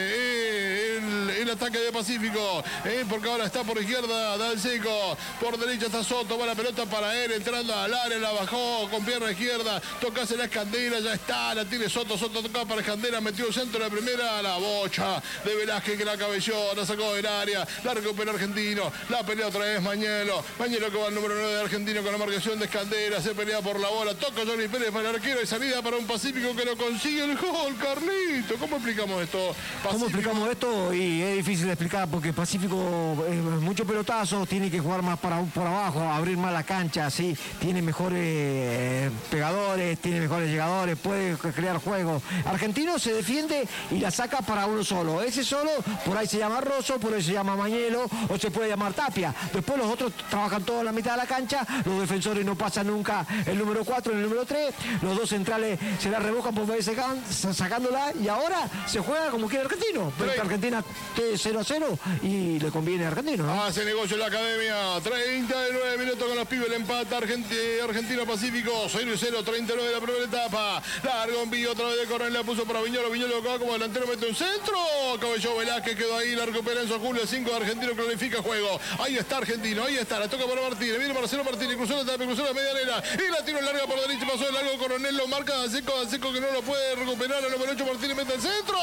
eh, el, el ataque de Pacífico. Eh, porque ahora está por izquierda Dalseco. Por derecha está Soto. Va la pelota para él. Entrando al área. La bajó con pierna izquierda. Tocase la Escandera. Ya está. La tiene Soto. Soto toca para Escandera. Metió el centro de la primera. La bocha de Velázquez que la cabelló. La sacó del área. La recuperó Argentino. La pelea otra vez Mañelo. Mañelo que va al número nueve de Argentino con la marcación de Escandera. Se pelea por la bola. Toca Johnny Pérez para el arquero. Y salida para un Pacífico que lo consigue el gol. Carlito, ¿cómo explicamos esto? Pacífico. ¿Cómo explicamos esto? Y es difícil de explicar porque Pacífico es mucho pelotazo, tiene que jugar más para, por abajo, abrir más la cancha, ¿sí? Tiene mejores eh, pegadores, tiene mejores llegadores, puede crear juego. Argentino se defiende y la saca para uno solo. Ese solo, por ahí se llama Rosso, por ahí se llama Mañelo o se puede llamar Tapia. Después los otros trabajan toda la mitad de la cancha, los defensores no pasan nunca el número cuatro, el número tres, los dos centrales se la revocan por vez sacándola y ahora se juega como quiere Argentino. Pero Argentina cero a cero y le conviene a Argentino, ¿no? Hace negocio en la academia. treinta y nueve minutos con los pibes. El empate Argentino Pacífico. cero y cero, treinta y nueve de la primera etapa. Largo envío otra vez de Coronel. La puso para Viñolo. Viñolo acá como delantero mete un centro. Cabello Velázquez quedó ahí. La recupera Enzo Julio. cinco de Argentino clarifica juego. Ahí está Argentino. Ahí está. La toca para Martínez. Viene Marcelo Martínez. Cruzó la tapa. Cruzó la medianera. Y la tiro larga por derecha. Pasó el largo. Coronel lo marca. Dalseco. Dalseco que no lo puede recuperar. A número ocho Martínez mete el centro.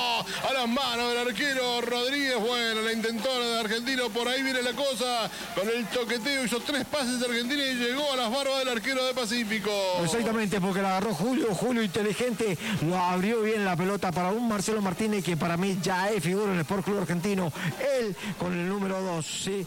A las manos del arquero Rodríguez. Bueno, la intentó de Argentino. Por ahí viene la cosa. Con el toqueteo hizo tres pases de Argentina y llegó a las barbas del arquero de Pacífico. Exactamente, porque la agarró Julio. Julio inteligente. Lo abrió bien la pelota para un Marcelo Martínez que para mí ya es figura en el Sport Club Argentino. Él con el número dos, ¿sí?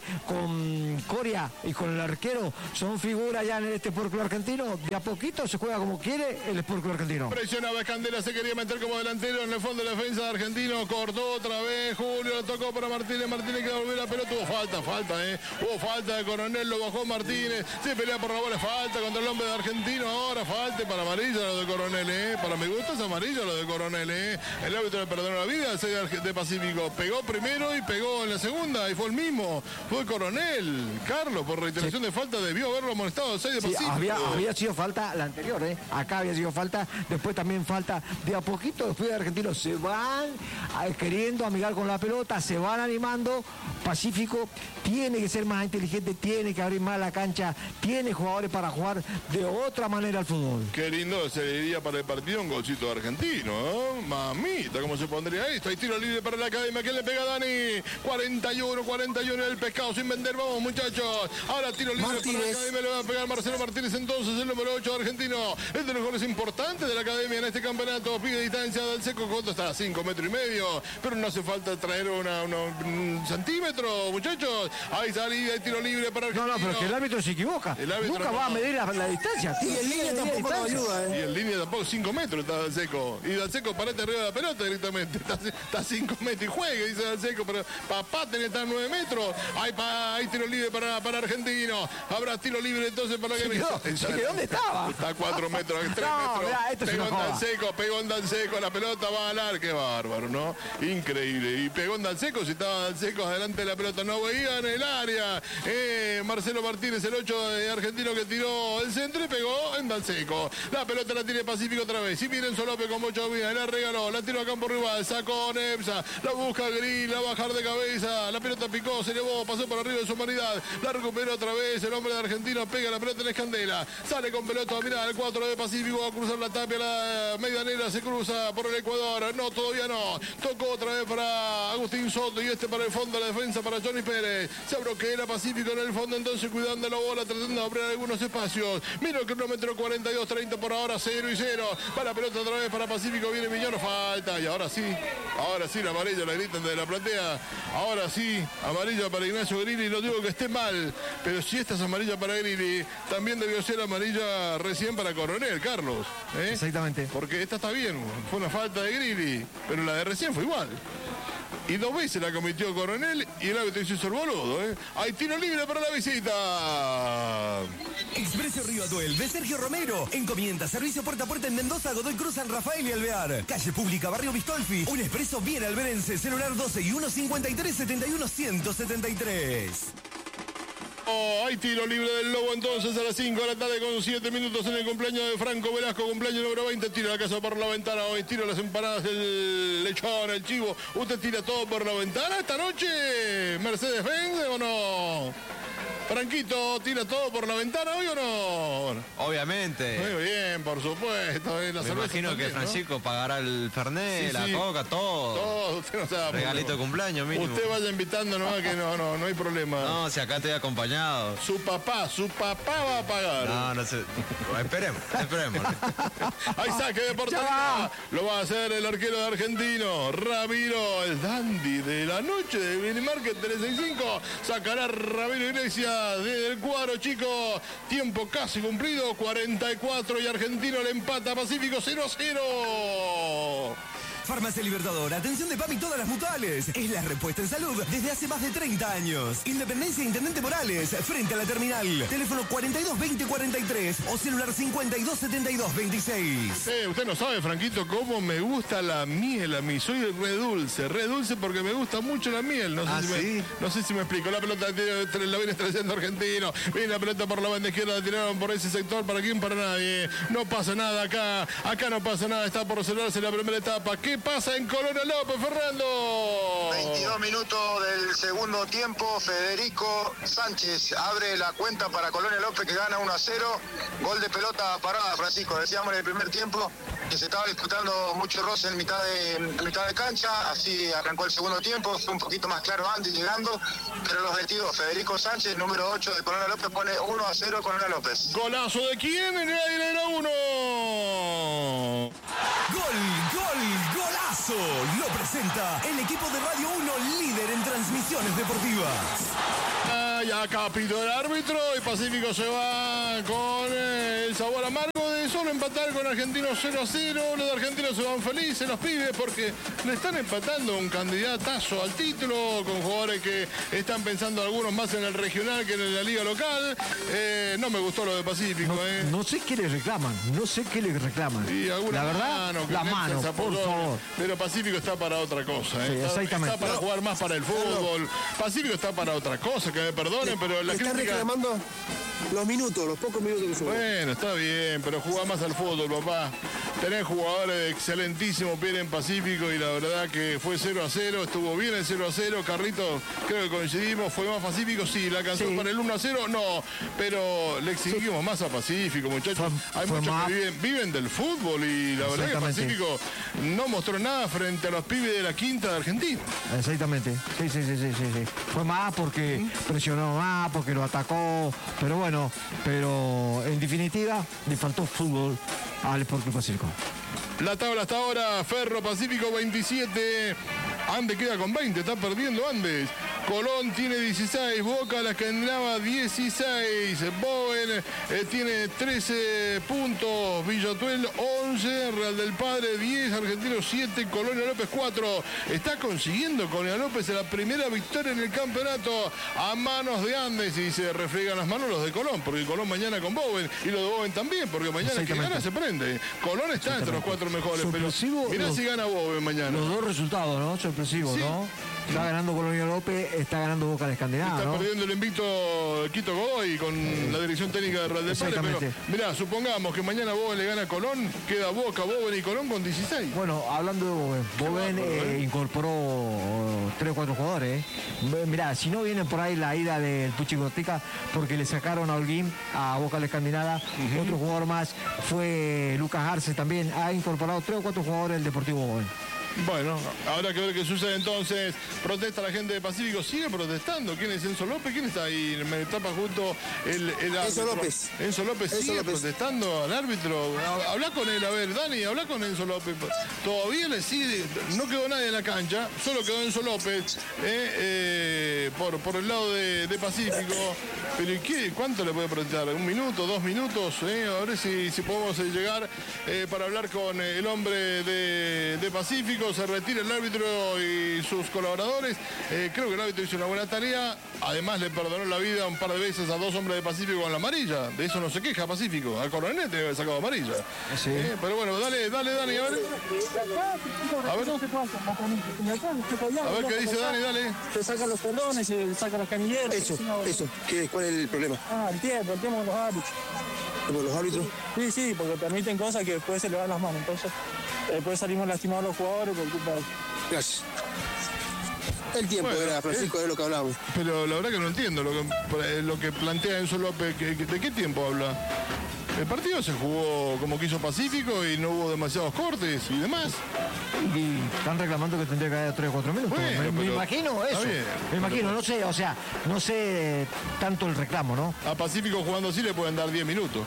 Con Coria y con el arquero son figuras ya en este Sport Club Argentino. De a poquito se juega como quiere el Sport Club Argentino. Presionaba Escandera, se quería meter como delantero en el fondo de la defensa de Argentino. Cortó otra vez. Julio lo tocó para Martínez. Martínez que volvió la pelota. Hubo falta, falta, eh. Hubo falta de Coronel. Lo bajó Martínez. Se pelea por la bola. Falta contra el hombre de Argentino. Ahora falta para amarilla lo de Coronel, eh. Para mi gusto es amarillo lo de Coronel, eh. El árbitro le perdonó la vida al seis de Pacífico. Pegó primero y pegó en la segunda. Y fue el mismo. Fue Coronel. Carlos, por reiteración sí. de falta, debió haberlo amonestado al seis de Pacífico. Sí, había, había sido falta la anterior, eh. Acá había sido falta. Después también falta de a poquito. Después de Argentinos se van queriendo amigar con la pelota. Se van animando. Pacífico tiene que ser más inteligente, tiene que abrir más la cancha, tiene jugadores para jugar de otra manera al fútbol. Qué lindo sería para el partido un golcito de Argentino, ¿eh? Mamita, ¿cómo se pondría esto? Hay tiro libre para la academia. ¿Quién le pega a Dani? cuarenta y uno, cuarenta y uno el pescado sin vender. Vamos, muchachos. Ahora tiro libre Martínez. Para la academia. Le va a pegar Marcelo Martínez entonces, el número ocho de Argentino. Es de los goles importantes de la academia en este campeonato. Pide distancia del seco. ¿Cuánto está? cinco metros y medio. Pero no hace falta traer una, una, un centímetro, muchachos. Ahí salida, hay tiro libre para Argentino. No, no, pero es que el árbitro se equivoca. El árbitro Nunca no, va a medir la, la distancia. Y en línea tampoco no ayuda, ¿eh? Y en línea tampoco, cinco metros está Dalseco. Y Dalseco parate arriba de la pelota directamente. Está cinco metros y juegue, dice Dalseco. Pero papá tiene que estar nueve metros. Hay, pa, hay tiro libre para, para Argentino. Habrá tiro libre entonces para que... ¿Dónde estaba? Está a cuatro metros, tres no, metros. Mirá, esto pegó en Dalseco, pegó en Dalseco. La pelota va a ganar. Qué bárbaro, ¿no? Increíble. Y pegó en Dalseco. Si estaba Dalseco adelante de la pelota, no veía en el área. Eh, Marcelo Martínez, el ocho de Argentino que tiró el centro y pegó en Dalseco. La pelota la tiene Pacífico otra vez. Si viene Enzo López con mucho vida, la regaló, la tiró a campo rival, sacó Nepsa, la busca Grill, la va a bajar de cabeza, la pelota picó, se elevó, pasó por arriba de su humanidad, la recuperó otra vez, el hombre de Argentino pega la pelota en Escandela, sale con pelota, mira, el cuatro de Pacífico va a cruzar la tapia, la medianera se cruza por el Ecuador, no, todavía no, tocó otra vez para Agustín Soto y este para el fondo de la defensa para Johnny Pérez, se bloquea Pacífico en el fondo, entonces cuidando la bola, tratando de abrir algunos espacios. Mira el cronómetro cuarenta y dos treinta por ahora, cero y cero. Para la pelota otra vez para Pacífico, viene Millón, falta. Y ahora sí, ahora sí, la amarilla la gritan desde la platea. Ahora sí, amarilla para Ignacio Grilli. No digo que esté mal, pero si esta es amarilla para Grilli, también debió ser amarilla recién para Coronel, Carlos. ¿eh? Exactamente. Porque esta está bien, fue una falta de Grilli, pero la de recién fue igual. Y dos veces la cometió Coronel y el árbitro hizo el boludo, ¿eh? Hay tiro libre para la visita. Expreso Río Atuel de Sergio Romero. Encomienda, servicio puerta a puerta en Mendoza, Godoy Cruz, San Rafael y Alvear. Calle Pública, Barrio Bistolfi. Un expreso bien alberense. Celular doce y uno cincuenta y tres setenta y uno ciento setenta y tres. Oh, hay tiro libre del Lobo entonces a las cinco de la tarde con siete minutos en el cumpleaños de Franco Velasco, cumpleaños número veinte. Tira la casa por la ventana hoy, tira las empanadas, el lechón, el chivo. ¿Usted tira todo por la ventana esta noche? ¿Mercedes-Benz o no? Franquito, ¿tira todo por la ventana hoy o no? Obviamente. Muy bien, por supuesto. Eh, la Me cerveza imagino también, que Francisco ¿no? pagará el Fernet, Sí, la sí. Coca, todo. Todo, usted no sabe. Regalito de cumpleaños mínimo. Usted vaya invitando nomás que no, no, no hay problema. No, si acá estoy acompañado. Su papá, su papá va a pagar. No, no sé. Esperemos, esperemos. Hay saque de portería. Lo va a hacer el arquero de Argentino, Ramiro, el dandy de la noche de Minimarket tres sesenta y cinco. Sacará Ramiro Iglesias desde el cuadro, chicos. Tiempo casi cumplido, cuarenta y cuatro y Argentino le empata a Pacífico cero a cero. Farmacia Libertador, atención de PAMI todas las mutuales. Es la respuesta en salud desde hace más de treinta años. Independencia Intendente Morales, frente a la terminal. Teléfono cuarenta y dos veinte cuarenta y tres o celular cincuenta y dos setenta y dos veintiséis. Eh, usted no sabe, Franquito, cómo me gusta la miel a mí. Soy re dulce, re dulce porque me gusta mucho la miel. No sé, ¿Ah, si, sí? me, no sé si me explico. La pelota la viene estrellando Argentino. Viene la pelota por la banda izquierda, la tiraron por ese sector. ¿Para quién? Para nadie. No pasa nada acá. Acá no pasa nada. Está por cerrarse la primera etapa. ¿Qué pasa en Colonia López, Fernando? veintidós minutos del segundo tiempo. Federico Sánchez abre la cuenta para Colonia López, que gana uno a cero. Gol de pelota parada, Francisco. Decíamos en el primer tiempo que se estaba disputando mucho roce en mitad de, en mitad de cancha. Así arrancó el segundo tiempo. Fue un poquito más claro antes llegando. Pero los objetivos, Federico Sánchez, número ocho de Colonia López, pone uno a cero Colonia López. ¿Golazo de quién? En el aire era uno. Gol, gol, golazo. Lo presenta el equipo de Radio uno, líder en transmisiones deportivas. Ah, ya capitó el árbitro y Pacífico se va con eh, el sabor amargo de solo empatar con Argentinos cero a cero. Los de Argentinos se van felices, los pibes, porque le están empatando un candidatazo al título con jugadores que están pensando algunos más en el regional que en la liga local. Eh, no me gustó lo de Pacífico. No, eh. no sé qué le reclaman, no sé qué le reclaman. Y alguna la verdad, mano, que la Nelson mano, se por apoyó, favor. Pero Pacífico está para otra cosa. Sí, eh. está, exactamente. está para jugar más para el fútbol. Pacífico está para otra cosa, que me perdonen, pero la Está crítica... reclamando los minutos, los pocos minutos que suben. Bueno, está bien, pero jugá más al fútbol, papá. Tenés jugadores de excelentísimo pie en Pacífico y la verdad que fue cero a cero, estuvo bien el cero a cero. Carlitos, creo que coincidimos, fue más Pacífico, sí, la alcanzó Sí. para el uno a cero, no, pero le exigimos más a Pacífico, muchachos. Fue- Hay fue muchos más- que viven, viven del fútbol y la verdad que Exactamente. Pacífico no mostró nada frente a los pibes de la quinta de Argentina. Exactamente, sí, sí, sí, sí, sí, sí. Fue más porque presionó más, porque lo atacó, pero bueno, pero en definitiva le faltó fútbol al Sporting Pacífico. La tabla hasta ahora, Ferro Pacífico veintisiete, Andes queda con veinte, está perdiendo Andes. Colón tiene dieciséis, Boca la Escandinava dieciséis, Bowen eh, tiene trece puntos, Villatuel once, Real del Padre diez, Argentino siete, Colonia López cuatro. Está consiguiendo Colonia López la primera victoria en el campeonato a manos de Andes y se refriegan las manos los de Colón, porque Colón mañana con Bowen y los de Bowen también, porque mañana que Exactamente. gana se prende. Colón está entre los cuatro mejores, pero Sorpresivo mirá los- si gana Bowen mañana. Los dos resultados, ¿no? Sorpresivos, Sí. ¿no? Está ganando Colonia López, está ganando Boca de Escandinava, Está ¿no? perdiendo el invicto Quito Godoy con la dirección técnica de Real del Padre, pero Exactamente. mirá, supongamos que mañana Bowen le gana a Colón, queda Boca, Bowen y Colón con dieciséis. Bueno, hablando de Bowen, Bowen bárbaro, eh, ¿eh? incorporó oh, tres o cuatro jugadores. ¿eh? Mirá, si no viene por ahí la ida del Puchi Gotica, porque le sacaron a Holguín, a Boca de Escandinava, otro jugador más fue Lucas Arce también, ha incorporado tres o cuatro jugadores del Deportivo Bowen. Bueno, habrá que ver qué sucede entonces. Protesta la gente de Pacífico, sigue protestando. ¿Quién es Enzo López? ¿Quién está ahí? Me tapa junto el, el árbitro. López. Enzo López Enzo sigue López. protestando al árbitro. Ha- Habla con él, a ver, Dani, habla con Enzo López. Todavía le sigue, no quedó nadie en la cancha, solo quedó Enzo López eh, eh, por, por el lado de, de Pacífico. Pero ¿y qué? ¿Cuánto le puede protestar? ¿Un minuto, dos minutos? Eh? A ver si, si podemos eh, llegar eh, para hablar con el hombre de, de Pacífico. Pacífico, se retira el árbitro y sus colaboradores. Eh, creo que el árbitro hizo una buena tarea. Además le perdonó la vida un par de veces a dos hombres de Pacífico con la amarilla. De eso no se queja Pacífico. Al coronel te haber sacado amarilla. Sí. Eh, pero bueno, dale, dale, Dani, a ver. A ver. A ver qué dice Dani, dale. Se sacan los cordones, se sacan los canilleros. Eso, eso. ¿Qué, ¿Cuál es el problema? Ah, el tiempo, el tiempo de los árbitros. ¿Por los árbitros? Sí, sí, porque permiten cosas que después se le van las manos. Entonces, después salimos lastimados los jugadores por culpa de... Gracias. El tiempo Bueno, era, Francisco, eh, es lo que hablábamos. Pero la verdad que no entiendo lo que, lo que plantea Enzo López. Que, que, ¿De qué tiempo habla? El partido se jugó como quiso Pacífico y no hubo demasiados cortes y demás. Y están reclamando que tendría que haber tres o cuatro minutos. Bueno, me, me pero imagino está eso. bien, me imagino, pero- no sé, o sea, no sé tanto el reclamo, ¿no? A Pacífico jugando así le pueden dar diez minutos.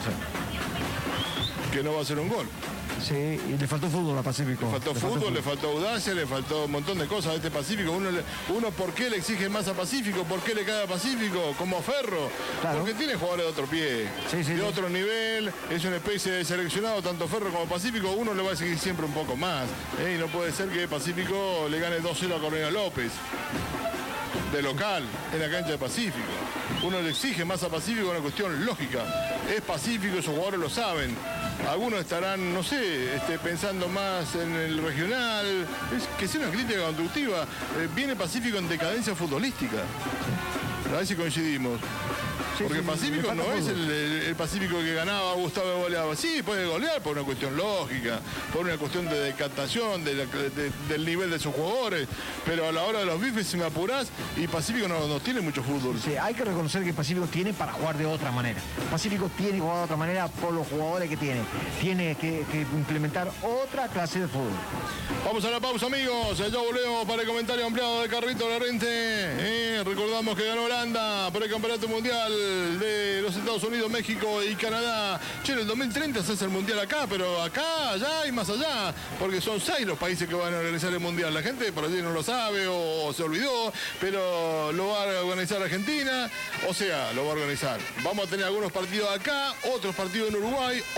Que no va a ser un gol. Sí, y le faltó fútbol a Pacífico. Le faltó fútbol, le faltó audacia, le faltó un montón de cosas a este Pacífico. Uno, le- uno ¿por qué le exige más a Pacífico? ¿Por qué le cae a Pacífico? Como Ferro. Claro. Porque tiene jugadores de otro pie, Sí, sí, de sí. otro nivel. Es una especie de seleccionado, tanto Ferro como Pacífico. Uno le va a exigir siempre un poco más. ¿eh? Y no puede ser que Pacífico le gane dos cero a Coronel López. De local, en la cancha de Pacífico. Uno le exige más a Pacífico, una cuestión lógica. Es Pacífico, esos jugadores lo saben. Algunos estarán, no sé, este, pensando más en el regional. Es que sea una crítica constructiva. Eh, viene Pacífico en decadencia futbolística. A ver si coincidimos. Sí, Porque sí, Pacífico le falta no es fútbol. el, el- el Pacífico que ganaba, Gustavo goleaba. Sí, puede golear por una cuestión lógica, por una cuestión de decantación, de la- de- del nivel de sus jugadores. Pero a la hora de los bifes, si me apurás, y Pacífico no, no tiene mucho fútbol. Sí, hay que reconocer que Pacífico tiene para jugar de otra manera. Pacífico tiene que jugar de otra manera por los jugadores que tiene. Tiene que, que implementar otra clase de fútbol. Vamos a la pausa, amigos. Ya volvemos para el comentario ampliado de Carrito Larrente. Eh, recordamos que ganó Holanda por el Campeonato Mundial de los Estados Unidos, México y Canadá. Che, en el dos mil treinta se hace el Mundial acá, pero acá, allá y más allá, porque son seis los países que van a organizar el Mundial. La gente por allí no lo sabe o se olvidó, pero lo va a organizar Argentina. O sea, lo va a organizar. Vamos a tener algunos partidos acá, otros partidos en Uruguay.